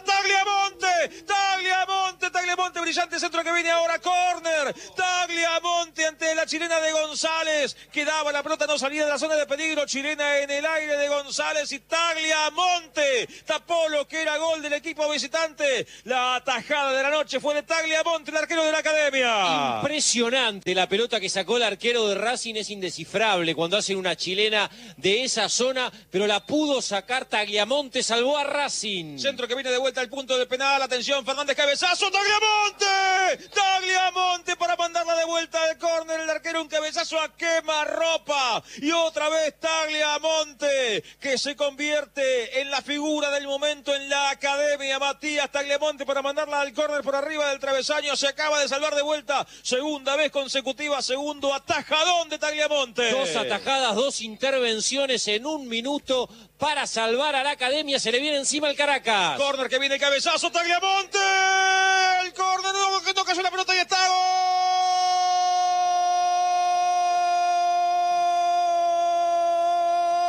Tagliamonte. Brillante centro que viene ahora. Córner. Tagliamonte ante la chilena de González. Quedaba la pelota, no salía de la zona de peligro. Chilena en el aire de González y Tagliamonte tapó lo que era gol del equipo visitante. La atajada de la noche fue de Tagliamonte, el arquero de la Academia. Impresionante la pelota que sacó el arquero de Racing, es indescifrable cuando hacen una chilena de esa zona, pero la pudo sacar Tagliamonte, salvó a Racing. Centro que viene de vuelta al punto del penal, atención, Fernández, cabezazo, Tagliamonte para mandarla de vuelta al córner, el arquero un cabezazo a quemarropa y otra vez Tagliamonte, que se convierte en la figura del momento en la Academia. Matías Tagliamonte para mandarla al córner por arriba del travesaño, se acaba de salvar de vuelta, segunda vez consecutiva, segundo atajadón de Tagliamonte. 2 atajadas, 2 intervenciones en 1 minuto para salvar a la Academia, se le viene encima el Caracas. Córner que viene el cabezazo, Tagliamonte, el córner, no cayó la pelota y está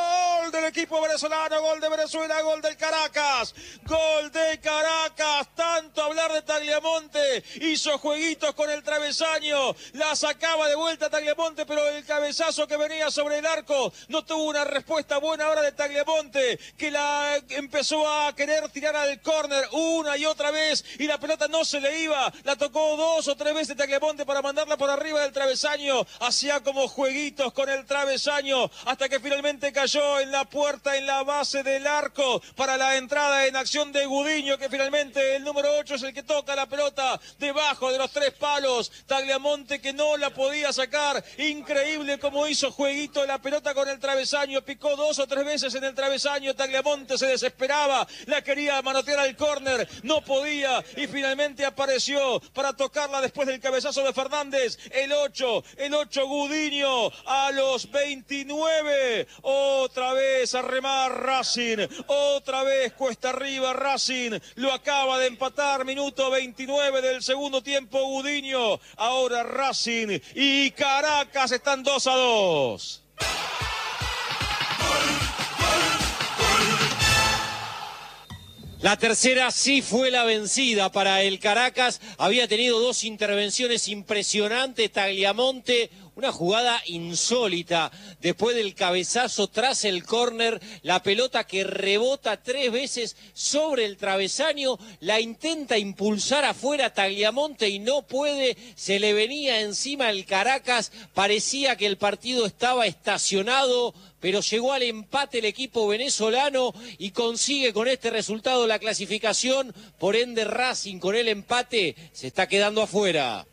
equipo venezolano, gol de Venezuela, gol del Caracas, tanto hablar de Tagliamonte, hizo jueguitos con el travesaño, la sacaba de vuelta Tagliamonte, pero el cabezazo que venía sobre el arco no tuvo una respuesta buena ahora de Tagliamonte, que la empezó a querer tirar al córner una y otra vez y la pelota no se le iba, la tocó 2 o 3 veces Tagliamonte para mandarla por arriba del travesaño, hacía como jueguitos con el travesaño hasta que finalmente cayó en la puerta, en la base del arco para la entrada en acción de Gudiño, que finalmente el número 8 es el que toca la pelota debajo de los 3 palos. Tagliamonte que no la podía sacar, increíble como hizo jueguito la pelota con el travesaño, picó 2 o 3 veces en el travesaño, Tagliamonte se desesperaba, la quería manotear al córner, no podía y finalmente apareció para tocarla después del cabezazo de Fernández, el 8 Gudiño a los 29, otra vez a remar Racing, otra vez cuesta arriba Racing, lo acaba de empatar, minuto 29 del segundo tiempo Gudiño, ahora Racing y Caracas están 2-2. La tercera sí fue la vencida para el Caracas. Había tenido 2 intervenciones impresionantes. Tagliamonte, una jugada insólita. Después del cabezazo tras el córner, la pelota que rebota 3 veces sobre el travesaño, la intenta impulsar afuera Tagliamonte y no puede. Se le venía encima el Caracas. Parecía que el partido estaba estacionado, pero llegó al empate el equipo venezolano y consigue con este resultado la clasificación. Por ende, Racing con el empate se está quedando afuera.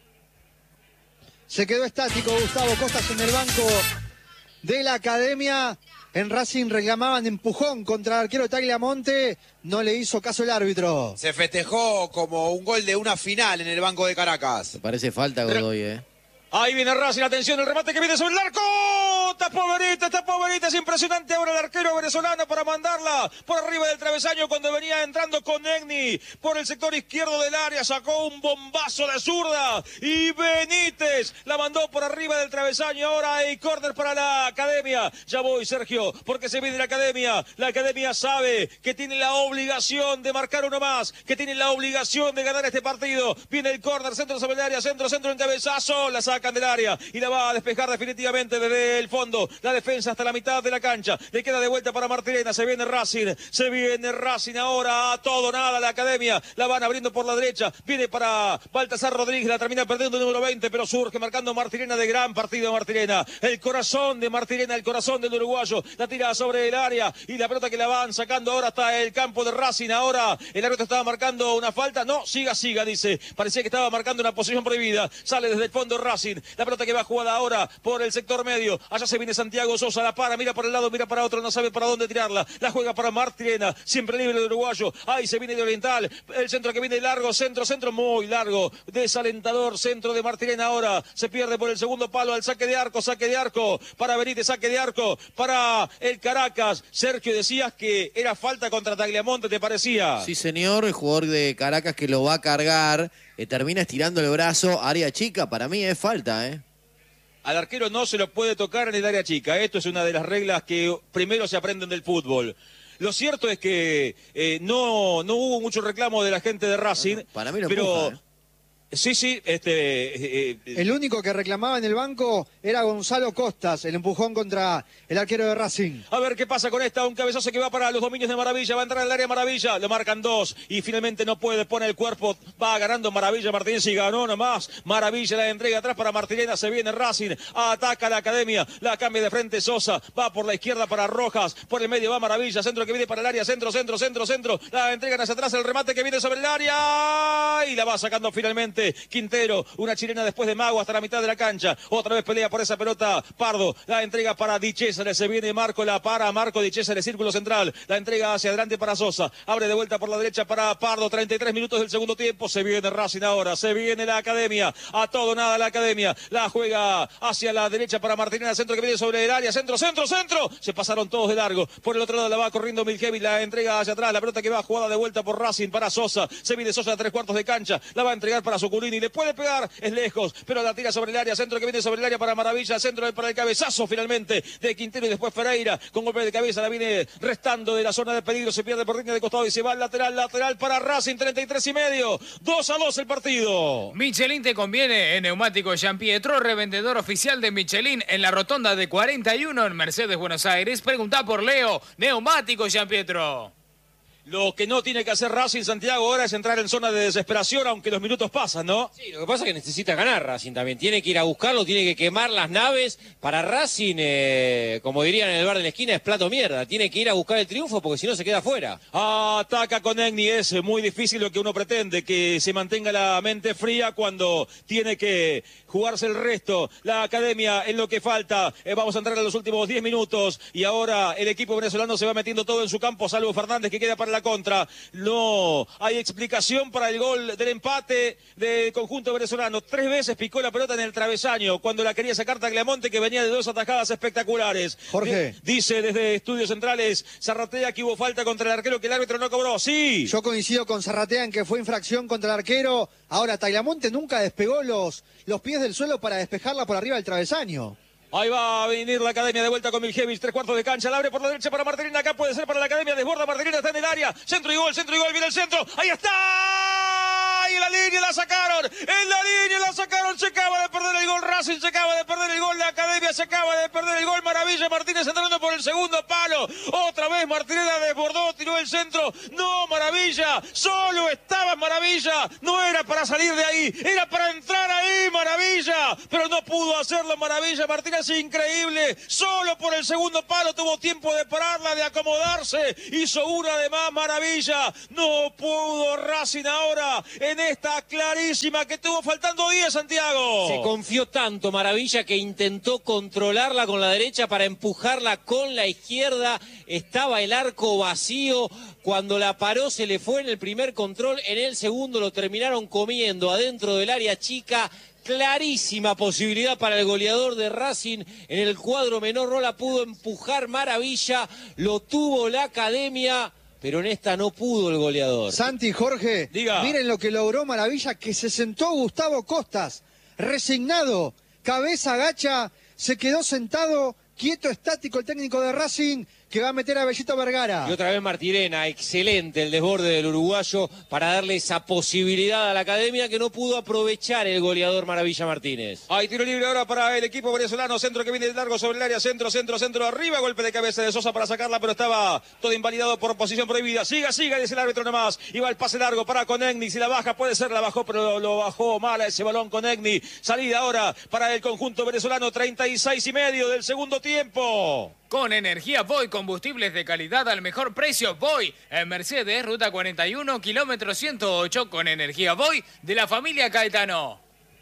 Se quedó estático Gustavo Costas en el banco de la Academia. En Racing reclamaban empujón contra el arquero Tagliamonte. No le hizo caso el árbitro. Se festejó como un gol de una final en el banco de Caracas. Me parece falta, Godoy, Ahí viene Racing, atención, el remate que viene sobre el arco. Tapó Benítez, es impresionante ahora el arquero venezolano para mandarla por arriba del travesaño cuando venía entrando con Egni por el sector izquierdo del área, sacó un bombazo de zurda y Benítez la mandó por arriba del travesaño. Ahora hay córner para la Academia. Ya voy, Sergio, porque se viene la Academia. La Academia sabe que tiene la obligación de marcar uno más, que tiene la obligación de ganar este partido. Viene el córner, centro sobre el área, centro en cabezazo, la saca del área y la va a despejar definitivamente desde el fondo. La defensa hasta la mitad de la cancha. Le queda de vuelta para Martirena. Se viene Racing ahora a todo nada. La Academia la van abriendo por la derecha. Viene para Baltasar Rodríguez. La termina perdiendo el número 20, pero surge marcando Martirena. De gran partido Martirena. El corazón de Martirena, el corazón del uruguayo. La tira sobre el área y la pelota que la van sacando ahora hasta el campo de Racing. Ahora el árbitro estaba marcando una falta. No, siga, dice. Parecía que estaba marcando una posición prohibida. Sale desde el fondo Racing. La pelota que va jugada ahora por el sector medio. Allá se viene Santiago Sosa, la para, mira por el lado, mira para otro, no sabe para dónde tirarla. La juega para Martirena, siempre libre el uruguayo. Ahí se viene de Oriental. El centro que viene largo, centro muy largo. Desalentador centro de Martirena ahora. Se pierde por el segundo palo al saque de arco para Benítez, saque de arco para el Caracas. Sergio, decías que era falta contra Tagliamonte, ¿te parecía? Sí, señor, el jugador de Caracas que lo va a cargar, termina estirando el brazo, área chica, para mí es falta, Al arquero no se lo puede tocar en el área chica. Esto es una de las reglas que primero se aprenden del fútbol. Lo cierto es que no hubo mucho reclamo de la gente de Racing. Para mí lo pero empuja, sí. El único que reclamaba en el banco era Gonzalo Costas, el empujón contra el arquero de Racing. A ver qué pasa con esta, un cabezazo que va para los dominios de Maravilla, va a entrar al área Maravilla, lo marcan 2 y finalmente no puede, pone el cuerpo, va ganando Maravilla Martínez y ganó nomás. Maravilla la entrega atrás para Martirena, se viene Racing, ataca la Academia, la cambia de frente Sosa, va por la izquierda para Rojas, por el medio va Maravilla, centro que viene para el área, centro, la entregan hacia atrás, el remate que viene sobre el área y la va sacando finalmente Quintero, una chilena después de Mago hasta la mitad de la cancha, otra vez pelea por esa pelota Pardo, la entrega para Di Cesare, se viene Marco, la para Marco Di Cesare, círculo central, la entrega hacia adelante para Sosa, abre de vuelta por la derecha para Pardo, 33 minutos del segundo tiempo, se viene Racing ahora, se viene la Academia, a todo nada la Academia, la juega hacia la derecha para Martinez, centro que viene sobre el área, centro, se pasaron todos de largo, por el otro lado la va corriendo Miljevic, la entrega hacia atrás, la pelota que va jugada de vuelta por Racing para Sosa, se viene Sosa a 3 cuartos de cancha, la va a entregar para su Suculini, le puede pegar, es lejos, pero la tira sobre el área, centro que viene sobre el área para Maravilla, centro para el cabezazo finalmente de Quintero y después Ferreira, con golpe de cabeza, la viene restando de la zona de peligro, se pierde por línea de costado y se va al lateral para Racing, 33,5, 2-2 el partido. Michelin te conviene en Neumáticos Gianpietro, revendedor oficial de Michelin en la rotonda de 41 en Mercedes, Buenos Aires. Preguntá por Leo, Neumáticos Gianpietro. Lo que no tiene que hacer Racing, Santiago, ahora es entrar en zona de desesperación, aunque los minutos pasan, ¿no? Sí, lo que pasa es que necesita ganar Racing también. Tiene que ir a buscarlo, tiene que quemar las naves. Para Racing, como dirían en el bar de la esquina, es plato mierda. Tiene que ir a buscar el triunfo porque si no se queda fuera. Ataca con Egni, es muy difícil lo que uno pretende, que se mantenga la mente fría cuando tiene que jugarse el resto. La academia en lo que falta. Vamos a entrar en los últimos 10 minutos y ahora el equipo venezolano se va metiendo todo en su campo, salvo Fernández que queda para la contra. No hay explicación para el gol del empate del conjunto venezolano. 3 veces picó la pelota en el travesaño cuando la quería sacar Tagliamonte, que venía de 2 atajadas espectaculares. Jorge. Dice desde Estudios Centrales Zarratea que hubo falta contra el arquero que el árbitro no cobró. Sí. Yo coincido con Zarratea en que fue infracción contra el arquero. Ahora, Tagliamonte nunca despegó los pies del suelo para despejarla por arriba del travesaño. Ahí va a venir la academia de vuelta con Miljevich, 3/4 de cancha, la abre por la derecha para Martelina, acá puede ser para la academia, desborda Martelina, está en el área, centro y gol, viene el centro, ahí está, y en la línea la sacaron, se acaba de perder el gol Racing, se acaba de perder el gol la academia, se acaba de perder el gol Maravilla, Martínez entrando por el segundo palo, otra vez Martinela desbordó, tiró el centro, no Maravilla, solo estaba Maravilla, no era para salir de ahí, era para entrar ahí Maravilla, pero no pudo hacerlo Maravilla, Martínez increíble, solo por el segundo palo tuvo tiempo de pararla, de acomodarse, hizo una de más Maravilla, no pudo Racing ahora en esta clarísima que tuvo faltando 10 Santiago. Se confió tanto Maravilla que intentó controlarla con la derecha para empujarla con la izquierda, estaba el arco vacío, cuando la paró se le fue en el primer control, en el segundo lo terminaron comiendo adentro del área chica. Clarísima posibilidad para el goleador de Racing en el cuadro menor, no la pudo empujar Maravilla, lo tuvo la academia, pero en esta no pudo el goleador. Santi, Jorge, diga. Miren lo que logró Maravilla, que se sentó Gustavo Costas, resignado, cabeza agacha, se quedó sentado, quieto, estático el técnico de Racing, que va a meter a Bellito Vergara. Y otra vez Martirena, excelente el desborde del uruguayo para darle esa posibilidad a la academia que no pudo aprovechar el goleador Maravilla Martínez. Hay tiro libre ahora para el equipo venezolano, centro que viene de largo sobre el área, centro, arriba, golpe de cabeza de Sosa para sacarla, pero estaba todo invalidado por posición prohibida. Siga, dice el árbitro nomás. Y va el pase largo para Conegni, si la baja puede ser, la bajó, pero lo bajó mal a ese balón Conegni. Salida ahora para el conjunto venezolano, 36,5 del segundo tiempo. Con energía Voy, combustibles de calidad al mejor precio. Voy en Mercedes, ruta 41, kilómetro 108, con energía Voy de la familia Caetano.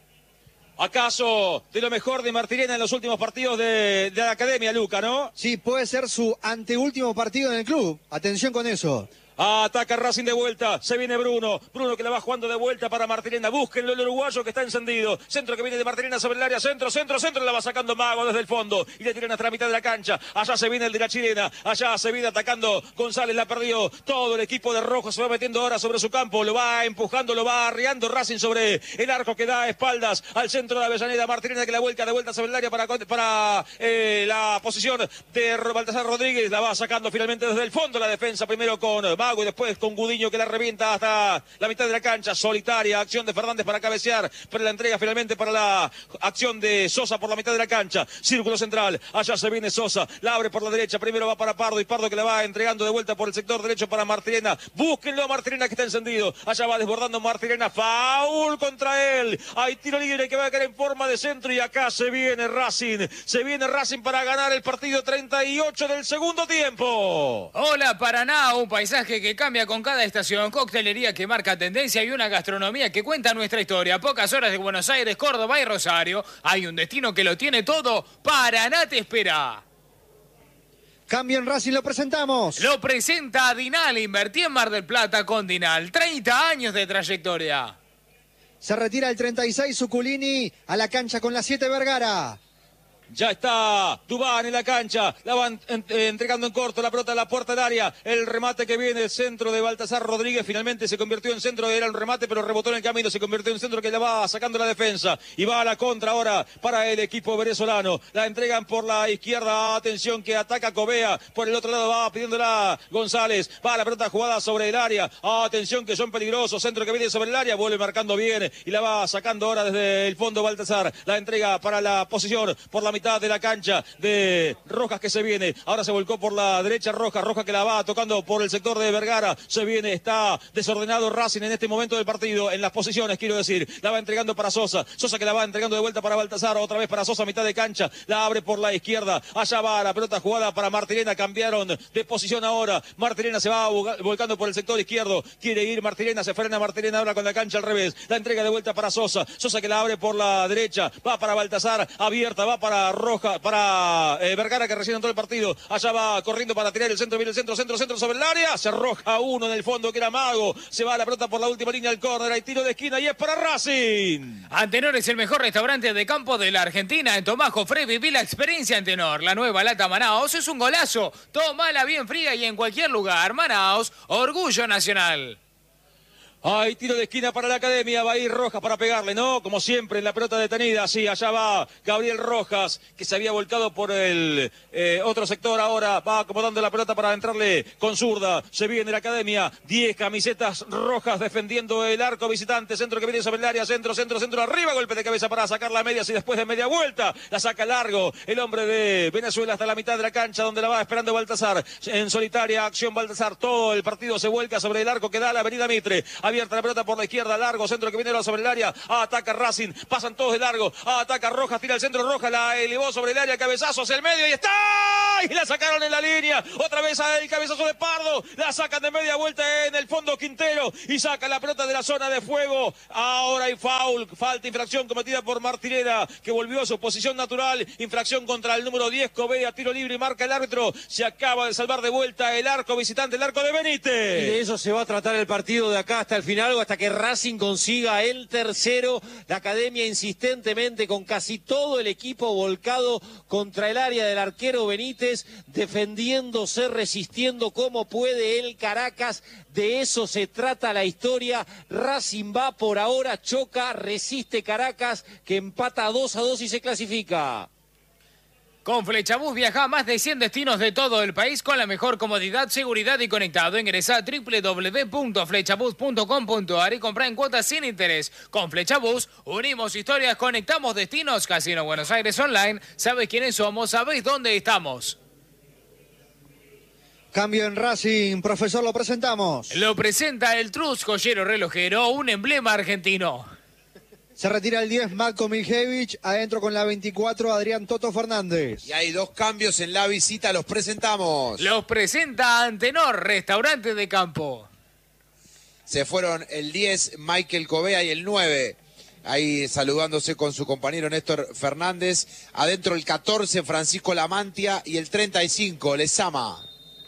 ¿Acaso de lo mejor de Martirena en los últimos partidos de la academia, Luca, no? Sí, puede ser su anteúltimo partido en el club. Atención con eso. Ataca Racing de vuelta, se viene Bruno que la va jugando de vuelta para Martirena, búsquenlo el uruguayo que está encendido, centro que viene de Martirena sobre el área, centro, la va sacando Mago desde el fondo y le tiran hasta la mitad de la cancha, allá se viene el de la chilena, allá se viene atacando González, la perdió, todo el equipo de rojo se va metiendo ahora sobre su campo, lo va empujando, lo va arriando Racing sobre el arco que da espaldas al centro de Avellaneda, Martirena que la vuelta de vuelta sobre el área para la posición de Baltasar Rodríguez, la va sacando finalmente desde el fondo la defensa, primero con Mago y después con Gudiño que la revienta hasta la mitad de la cancha, solitaria, acción de Fernández para cabecear, pero la entrega finalmente para la acción de Sosa por la mitad de la cancha, círculo central, allá se viene Sosa, la abre por la derecha, primero va para Pardo y Pardo que la va entregando de vuelta por el sector derecho para Martirena, búsquenlo a Martirena que está encendido, allá va desbordando Martirena, foul contra él, hay tiro libre que va a caer en forma de centro y acá se viene Racing para ganar el partido 38 del segundo tiempo. Hola Paraná, un paisaje que cambia con cada estación, coctelería que marca tendencia y una gastronomía que cuenta nuestra historia. A pocas horas de Buenos Aires, Córdoba y Rosario, hay un destino que lo tiene todo. Paraná te espera. Cambio en Racing, lo presentamos. Lo presenta Dinal, invertí en Mar del Plata con Dinal. 30 años de trayectoria. Se retira el 36 Suculini, a la cancha con la 7 Vergara. Ya está Dubán en la cancha. La van entregando en corto. La pelota a la puerta del área. El remate que viene, el centro de Baltasar Rodríguez. Finalmente se convirtió en centro. Era un remate, pero rebotó en el camino. Se convirtió en centro que la va sacando la defensa. Y va a la contra ahora para el equipo venezolano. La entregan por la izquierda. Atención que ataca Covea. Por el otro lado va pidiéndola González. Va la pelota jugada sobre el área. Atención que son peligrosos. Centro que viene sobre el área. Vuelve marcando bien. Y la va sacando ahora desde el fondo Baltasar. La entrega para la posición por la mitad de la cancha de Rojas que se viene. Ahora se volcó por la derecha Rojas. Rojas que la va tocando por el sector de Vergara. Se viene. Está desordenado Racing en este momento del partido. En las posiciones, quiero decir. La va entregando para Sosa. Sosa que la va entregando de vuelta para Baltasar. Otra vez para Sosa, mitad de cancha. La abre por la izquierda. Allá va la pelota jugada para Martirena. Cambiaron de posición ahora. Martirena se va volcando por el sector izquierdo. Quiere ir Martirena. Se frena Martirena ahora con la cancha al revés. La entrega de vuelta para Sosa. Sosa que la abre por la derecha. Va para Baltasar. Abierta. Va para Roja. Para Vergara que recién entró el partido. Allá va corriendo para tirar el centro. Viene el centro sobre el área. Se arroja uno en el fondo que era Mago. Se va la pelota por la última línea del córner. Hay tiro de esquina y es para Racing. Antenor es el mejor restaurante de campo de la Argentina. En Tomás Jofré viví la experiencia Antenor. La nueva lata Manaos es un golazo. Tómala bien fría y en cualquier lugar. Manaos, orgullo nacional. Hay tiro de esquina para la Academia, va a ir Rojas para pegarle, ¿no? Como siempre en la pelota detenida, sí, allá va Gabriel Rojas, que se había volcado por el otro sector, ahora va acomodando la pelota para entrarle con zurda, se viene la Academia, 10 camisetas rojas defendiendo el arco visitante, centro que viene sobre el área, centro, arriba, golpe de cabeza para sacar la media, y después de media vuelta, la saca largo, el hombre de Venezuela hasta la mitad de la cancha, donde la va esperando Baltasar, en solitaria acción Baltasar, todo el partido se vuelca sobre el arco que da la avenida Mitre, abierta la pelota por la izquierda, largo, centro que viene sobre el área, ataca Racing, pasan todos de largo, ataca Rojas, tira el centro Rojas, la elevó sobre el área, cabezazo hacia el medio y está, y la sacaron en la línea, otra vez el cabezazo de Pardo, la sacan de media vuelta en el fondo Quintero y saca la pelota de la zona de fuego, ahora hay foul, falta, infracción cometida por Martirena, que volvió a su posición natural, infracción contra el número 10, Covea, tiro libre y marca el árbitro, se acaba de salvar de vuelta el arco visitante, el arco de Benítez. Y de eso se va a tratar el partido de acá hasta el final, hasta que Racing consiga el tercero. La Academia insistentemente con casi todo el equipo volcado contra el área del arquero Benítez, defendiéndose, resistiendo como puede el Caracas. De eso se trata la historia. Racing va por ahora, choca, resiste Caracas, que empata 2-2 y se clasifica. Con Flechabús viaja a más de 100 destinos de todo el país con la mejor comodidad, seguridad y conectado. Ingresa a www.flechabús.com.ar y compra en cuotas sin interés. Con Flechabús unimos historias, conectamos destinos. Casino Buenos Aires Online. ¿Sabes quiénes somos? ¿Sabéis dónde estamos? Cambio en Racing, profesor, lo presentamos. Lo presenta el Trus Joyero Relojero, un emblema argentino. Se retira el 10, Matko Miljevic. Adentro con la 24, Adrián Toto Fernández. Y hay 2 cambios en la visita, los presentamos. Los presenta Antenor, restaurante de campo. Se fueron el 10, Michael Covea, y el 9. Ahí saludándose con su compañero Néstor Fernández. Adentro el 14, Francisco Lamantia. Y el 35, Lezama.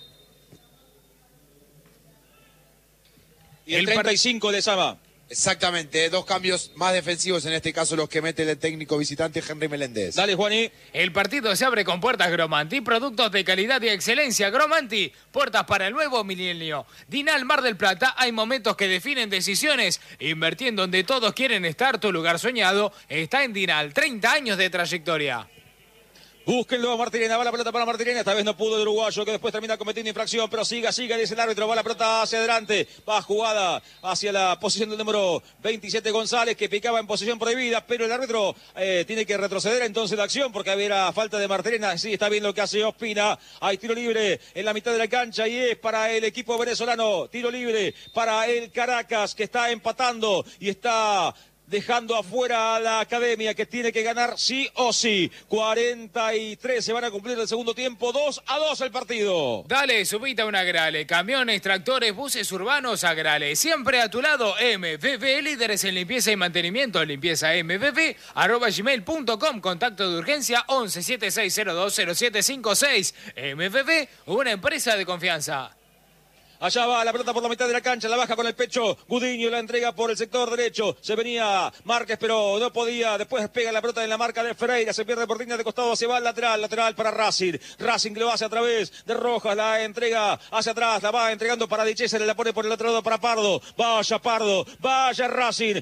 Y el 35, Lezama. Exactamente, 2 cambios más defensivos, en este caso los que mete el técnico visitante Henry Meléndez. Dale, Juaní. El partido se abre con puertas Gromanti, productos de calidad y excelencia. Gromanti, puertas para el nuevo milenio. Dinal Mar del Plata, hay momentos que definen decisiones. Invirtiendo donde todos quieren estar, tu lugar soñado está en Dinal. 30 años de trayectoria. Búsquenlo a Martirena, va la pelota para Martirena, esta vez no pudo el uruguayo, que después termina cometiendo infracción, pero siga, dice el árbitro, va la pelota hacia adelante, va jugada hacia la posición del número 27 González, que picaba en posición prohibida, pero el árbitro tiene que retroceder entonces la acción, porque había falta de Martirena, sí, está bien lo que hace Ospina, hay tiro libre en la mitad de la cancha y es para el equipo venezolano, tiro libre para el Caracas, que está empatando y está dejando afuera a la Academia, que tiene que ganar sí o sí. 43 se van a cumplir el segundo tiempo, 2-2 el partido. Dale, subite a una Agrale, camiones, tractores, buses urbanos, Agrale. Siempre a tu lado, MVV, líderes en limpieza y mantenimiento, limpiezamvv@gmail.com, contacto de urgencia 11 7602 0756. MVV, una empresa de confianza. Allá va la pelota por la mitad de la cancha, la baja con el pecho. Gudiño la entrega por el sector derecho. Se venía Márquez, pero no podía. Después pega la pelota en la marca de Ferreira. Se pierde por línea de costado, se va al lateral para Racing. Racing lo hace a través de Rojas, la entrega hacia atrás, la va entregando para Di Cesare, la pone por el otro lado para Pardo. Pardo, vaya Racing.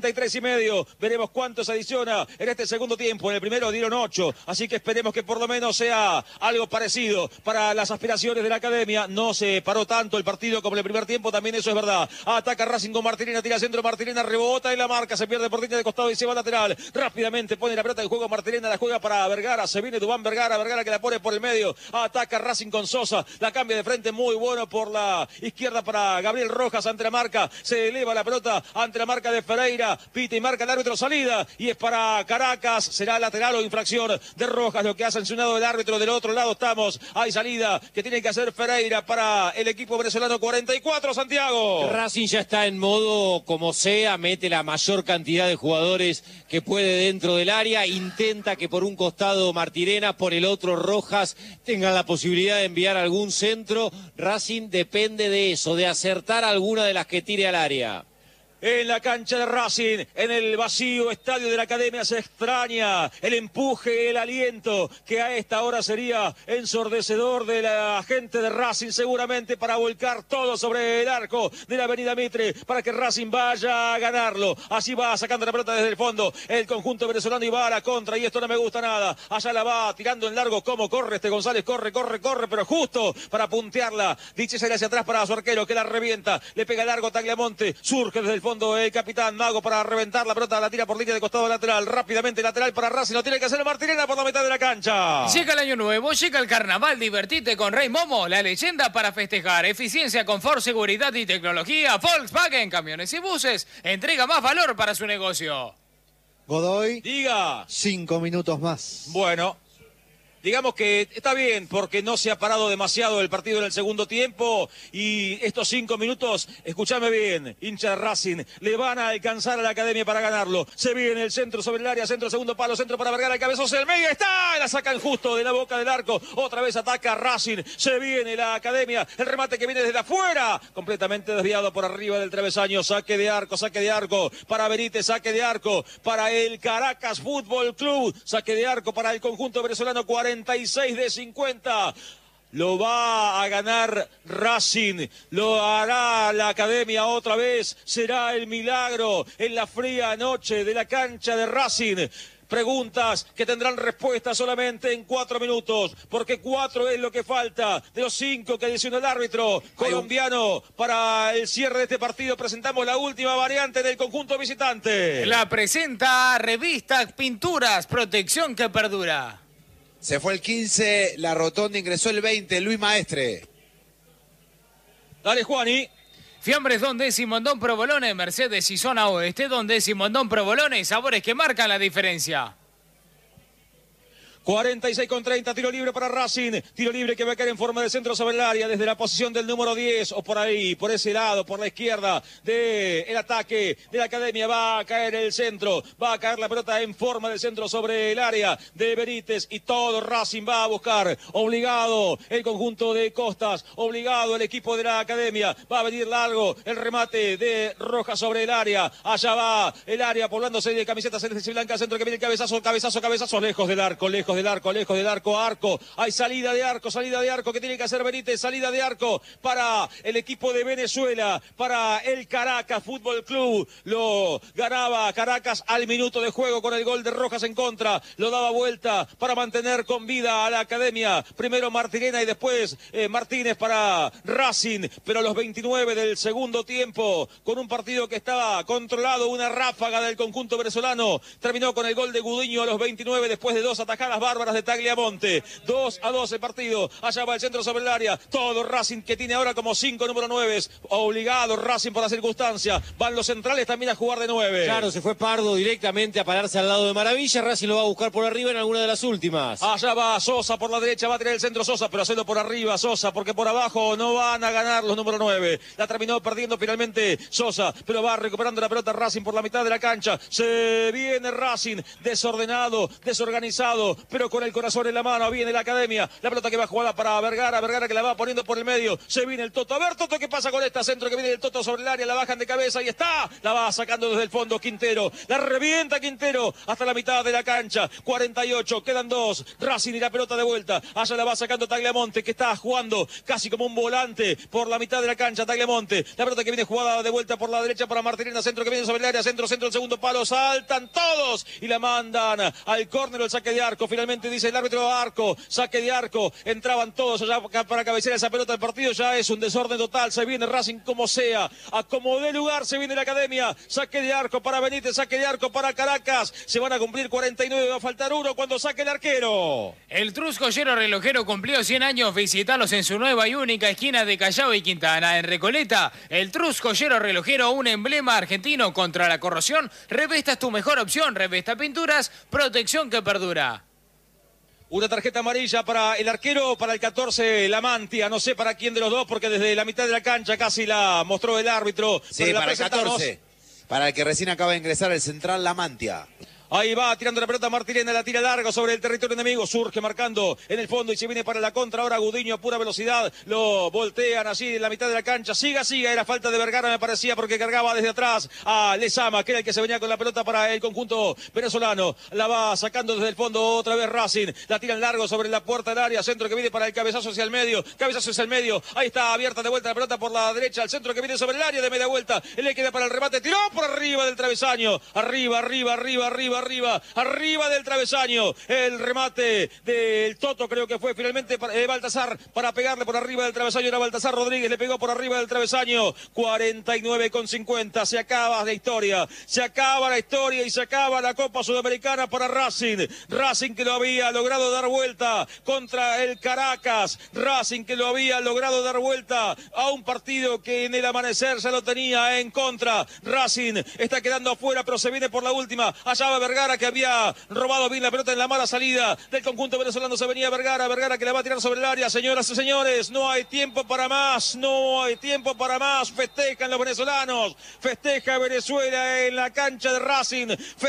43,5. Veremos cuánto se adiciona en este segundo tiempo. En el primero dieron 8, así que esperemos que por lo menos sea algo parecido para las aspiraciones de la academia. No se paró tanto el partido como en el primer tiempo, también eso es verdad. Ataca Racing con Martirena, tira centro, Martirena rebota en la marca, se pierde por línea de costado y se va lateral. Rápidamente pone la pelota en juego Martirena, la juega para Vergara, se viene Dubán Vergara que la pone por el medio. Ataca Racing con Sosa, la cambia de frente, muy bueno por la izquierda para Gabriel Rojas ante la marca. Se eleva la pelota ante la marca de Ferreira, pita y marca el árbitro salida y es para Caracas. Será lateral o infracción de Rojas, lo que ha sancionado el árbitro. Del otro lado estamos, hay salida que tiene que hacer Ferreira para el equipo venezolano. 44, Santiago. Racing ya está en modo como sea, mete la mayor cantidad de jugadores que puede dentro del área, intenta que por un costado Martirena, por el otro Rojas tengan la posibilidad de enviar algún centro. Racing depende de eso, de acertar alguna de las que tire al área. En la cancha de Racing, en el vacío estadio de la academia, se extraña el empuje, el aliento, que a esta hora sería ensordecedor de la gente de Racing, seguramente para volcar todo sobre el arco de la avenida Mitre, para que Racing vaya a ganarlo. Así va sacando la pelota desde el fondo el conjunto venezolano y va a la contra, y esto no me gusta nada. Allá la va tirando en largo, como corre este González, corre, pero justo para puntearla. Dice salir hacia atrás para su arquero, que la revienta, le pega largo Tagliamonte, surge desde el fondo el capitán Mago para reventar la pelota, la tira por línea de costado lateral, rápidamente lateral para Racing, lo tiene que hacer Martirena por la mitad de la cancha. Llega el año nuevo, llega el carnaval, divertite con Rey Momo, la leyenda para festejar. Eficiencia, confort, seguridad y tecnología. Volkswagen, camiones y buses, entrega más valor para su negocio. Godoy, diga. 5 minutos más. Bueno, digamos que está bien porque no se ha parado demasiado el partido en el segundo tiempo y estos 5 minutos, escúchame bien, hincha de Racing, le van a alcanzar a la academia para ganarlo. Se viene el centro sobre el área, centro, segundo palo, centro para Vergara, el cabezazo del medio, está, la sacan justo de la boca del arco, otra vez ataca Racing, se viene la academia, el remate que viene desde afuera, completamente desviado por arriba del travesaño, saque de arco para Benítez, saque de arco para el Caracas Fútbol Club, saque de arco para el conjunto venezolano. 46 de 50. Lo va a ganar Racing, lo hará la academia otra vez, será el milagro en la fría noche de la cancha de Racing. Preguntas que tendrán respuesta solamente en 4 minutos, porque 4 es lo que falta de los 5 que adicionó el árbitro colombiano. Para el cierre de este partido presentamos la última variante del conjunto visitante. La presenta Revista Pinturas, protección que perdura. Se fue el 15, la rotonda ingresó el 20, Luis Maestre. Dale, Juani. Fiambres Don Décimo en Don Provolone, Mercedes y Zona Oeste, Don Décimo en Don Provolone, sabores que marcan la diferencia. 46,30, tiro libre para Racing, tiro libre que va a caer en forma de centro sobre el área, desde la posición del número 10, o por ahí, por ese lado, por la izquierda del ataque de la academia, va a caer el centro, va a caer la pelota en forma de centro sobre el área de Benítez, y todo Racing va a buscar, obligado el conjunto de Costas, obligado el equipo de la academia, va a venir largo el remate de Rojas sobre el área, allá va el área poblándose de camisetas celestes y blancas, centro que viene el cabezazo, lejos del arco, hay salida de arco que tiene que hacer Benítez, salida de arco para el equipo de Venezuela, para el Caracas Fútbol Club, lo ganaba Caracas al minuto de juego con el gol de Rojas en contra, lo daba vuelta para mantener con vida a la academia, primero Martirena y después Martínez para Racing, pero a los 29 del segundo tiempo, con un partido que estaba controlado, una ráfaga del conjunto venezolano, terminó con el gol de Gudiño a los 29 después de 2 atajadas bárbaras de Tagliamonte. 2-2 el partido. Allá va el centro sobre el área. Todo Racing que tiene ahora como 5 número 9. Obligado Racing por la circunstancia. Van los centrales también a jugar de 9. Claro, se fue Pardo directamente a pararse al lado de Maravilla. Racing lo va a buscar por arriba en alguna de las últimas. Allá va Sosa por la derecha. Va a tener el centro Sosa, pero hacerlo por arriba Sosa, porque por abajo no van a ganar los número 9. La terminó perdiendo finalmente Sosa, pero va recuperando la pelota Racing por la mitad de la cancha. Se viene Racing desordenado, desorganizado, pero con el corazón en la mano. Viene la Academia. La pelota que va jugada para Vergara. Vergara que la va poniendo por el medio. Se viene el Toto. A ver, Toto, ¿qué pasa con esta? Centro que viene el Toto sobre el área. La bajan de cabeza y está. La va sacando desde el fondo Quintero. La revienta Quintero hasta la mitad de la cancha. 48. Quedan 2. Racing y la pelota de vuelta. Allá la va sacando Tagliamonte, que está jugando casi como un volante por la mitad de la cancha. Tagliamonte. La pelota que viene jugada de vuelta por la derecha para Martirena. Centro que viene sobre el área. Centro, el segundo palo. Saltan todos y la mandan al córner, el saque de arco. Finalmente dice el árbitro arco. Saque de arco. Entraban todos allá para cabecear esa pelota. El partido ya es un desorden total. Se viene Racing como sea. A como dé lugar se viene la Academia. Saque de arco para Benítez. Saque de arco para Caracas. Se van a cumplir 49. Va a faltar 1 cuando saque el arquero. El Truscollero Relojero cumplió 100 años. Visitalos en su nueva y única esquina de Callao y Quintana. En Recoleta, el Truscollero Relojero, un emblema argentino contra la corrosión. Revesta es tu mejor opción. Revesta Pinturas, protección que perdura. Una tarjeta amarilla para el arquero, para el 14, la Mantia. No sé para quién de los dos, porque desde la mitad de la cancha casi la mostró el árbitro. Sí, para el 14. Para el que recién acaba de ingresar, el central, la Mantia. Ahí va tirando la pelota Martirena, la tira largo sobre el territorio enemigo, surge marcando en el fondo y se viene para la contra. Ahora Gudiño a pura velocidad, lo voltean allí en la mitad de la cancha. Siga, era falta de Vergara me parecía porque cargaba desde atrás a Lezama, que era el que se venía con la pelota para el conjunto venezolano. La va sacando desde el fondo otra vez Racing, la tiran largo sobre la puerta del área, centro que viene para el cabezazo hacia el medio, ahí está abierta de vuelta la pelota por la derecha, el centro que viene sobre el área de media vuelta, él le queda para el remate, tiró por arriba del travesaño, arriba del travesaño, el remate del Toto creo que fue finalmente Baltasar para pegarle por arriba del travesaño, era Baltasar Rodríguez, le pegó por arriba del travesaño. 49,50, se acaba la historia y se acaba la Copa Sudamericana para Racing que lo había logrado dar vuelta contra el Caracas, Racing que lo había logrado dar vuelta a un partido que en el amanecer ya lo tenía en contra. Racing está quedando afuera, pero se viene por la última, allá va Vergara que había robado bien la pelota en la mala salida del conjunto venezolano. Se venía Vergara que la va a tirar sobre el área. Señoras y señores, no hay tiempo para más. Festejan los venezolanos, festeja Venezuela en la cancha de Racing.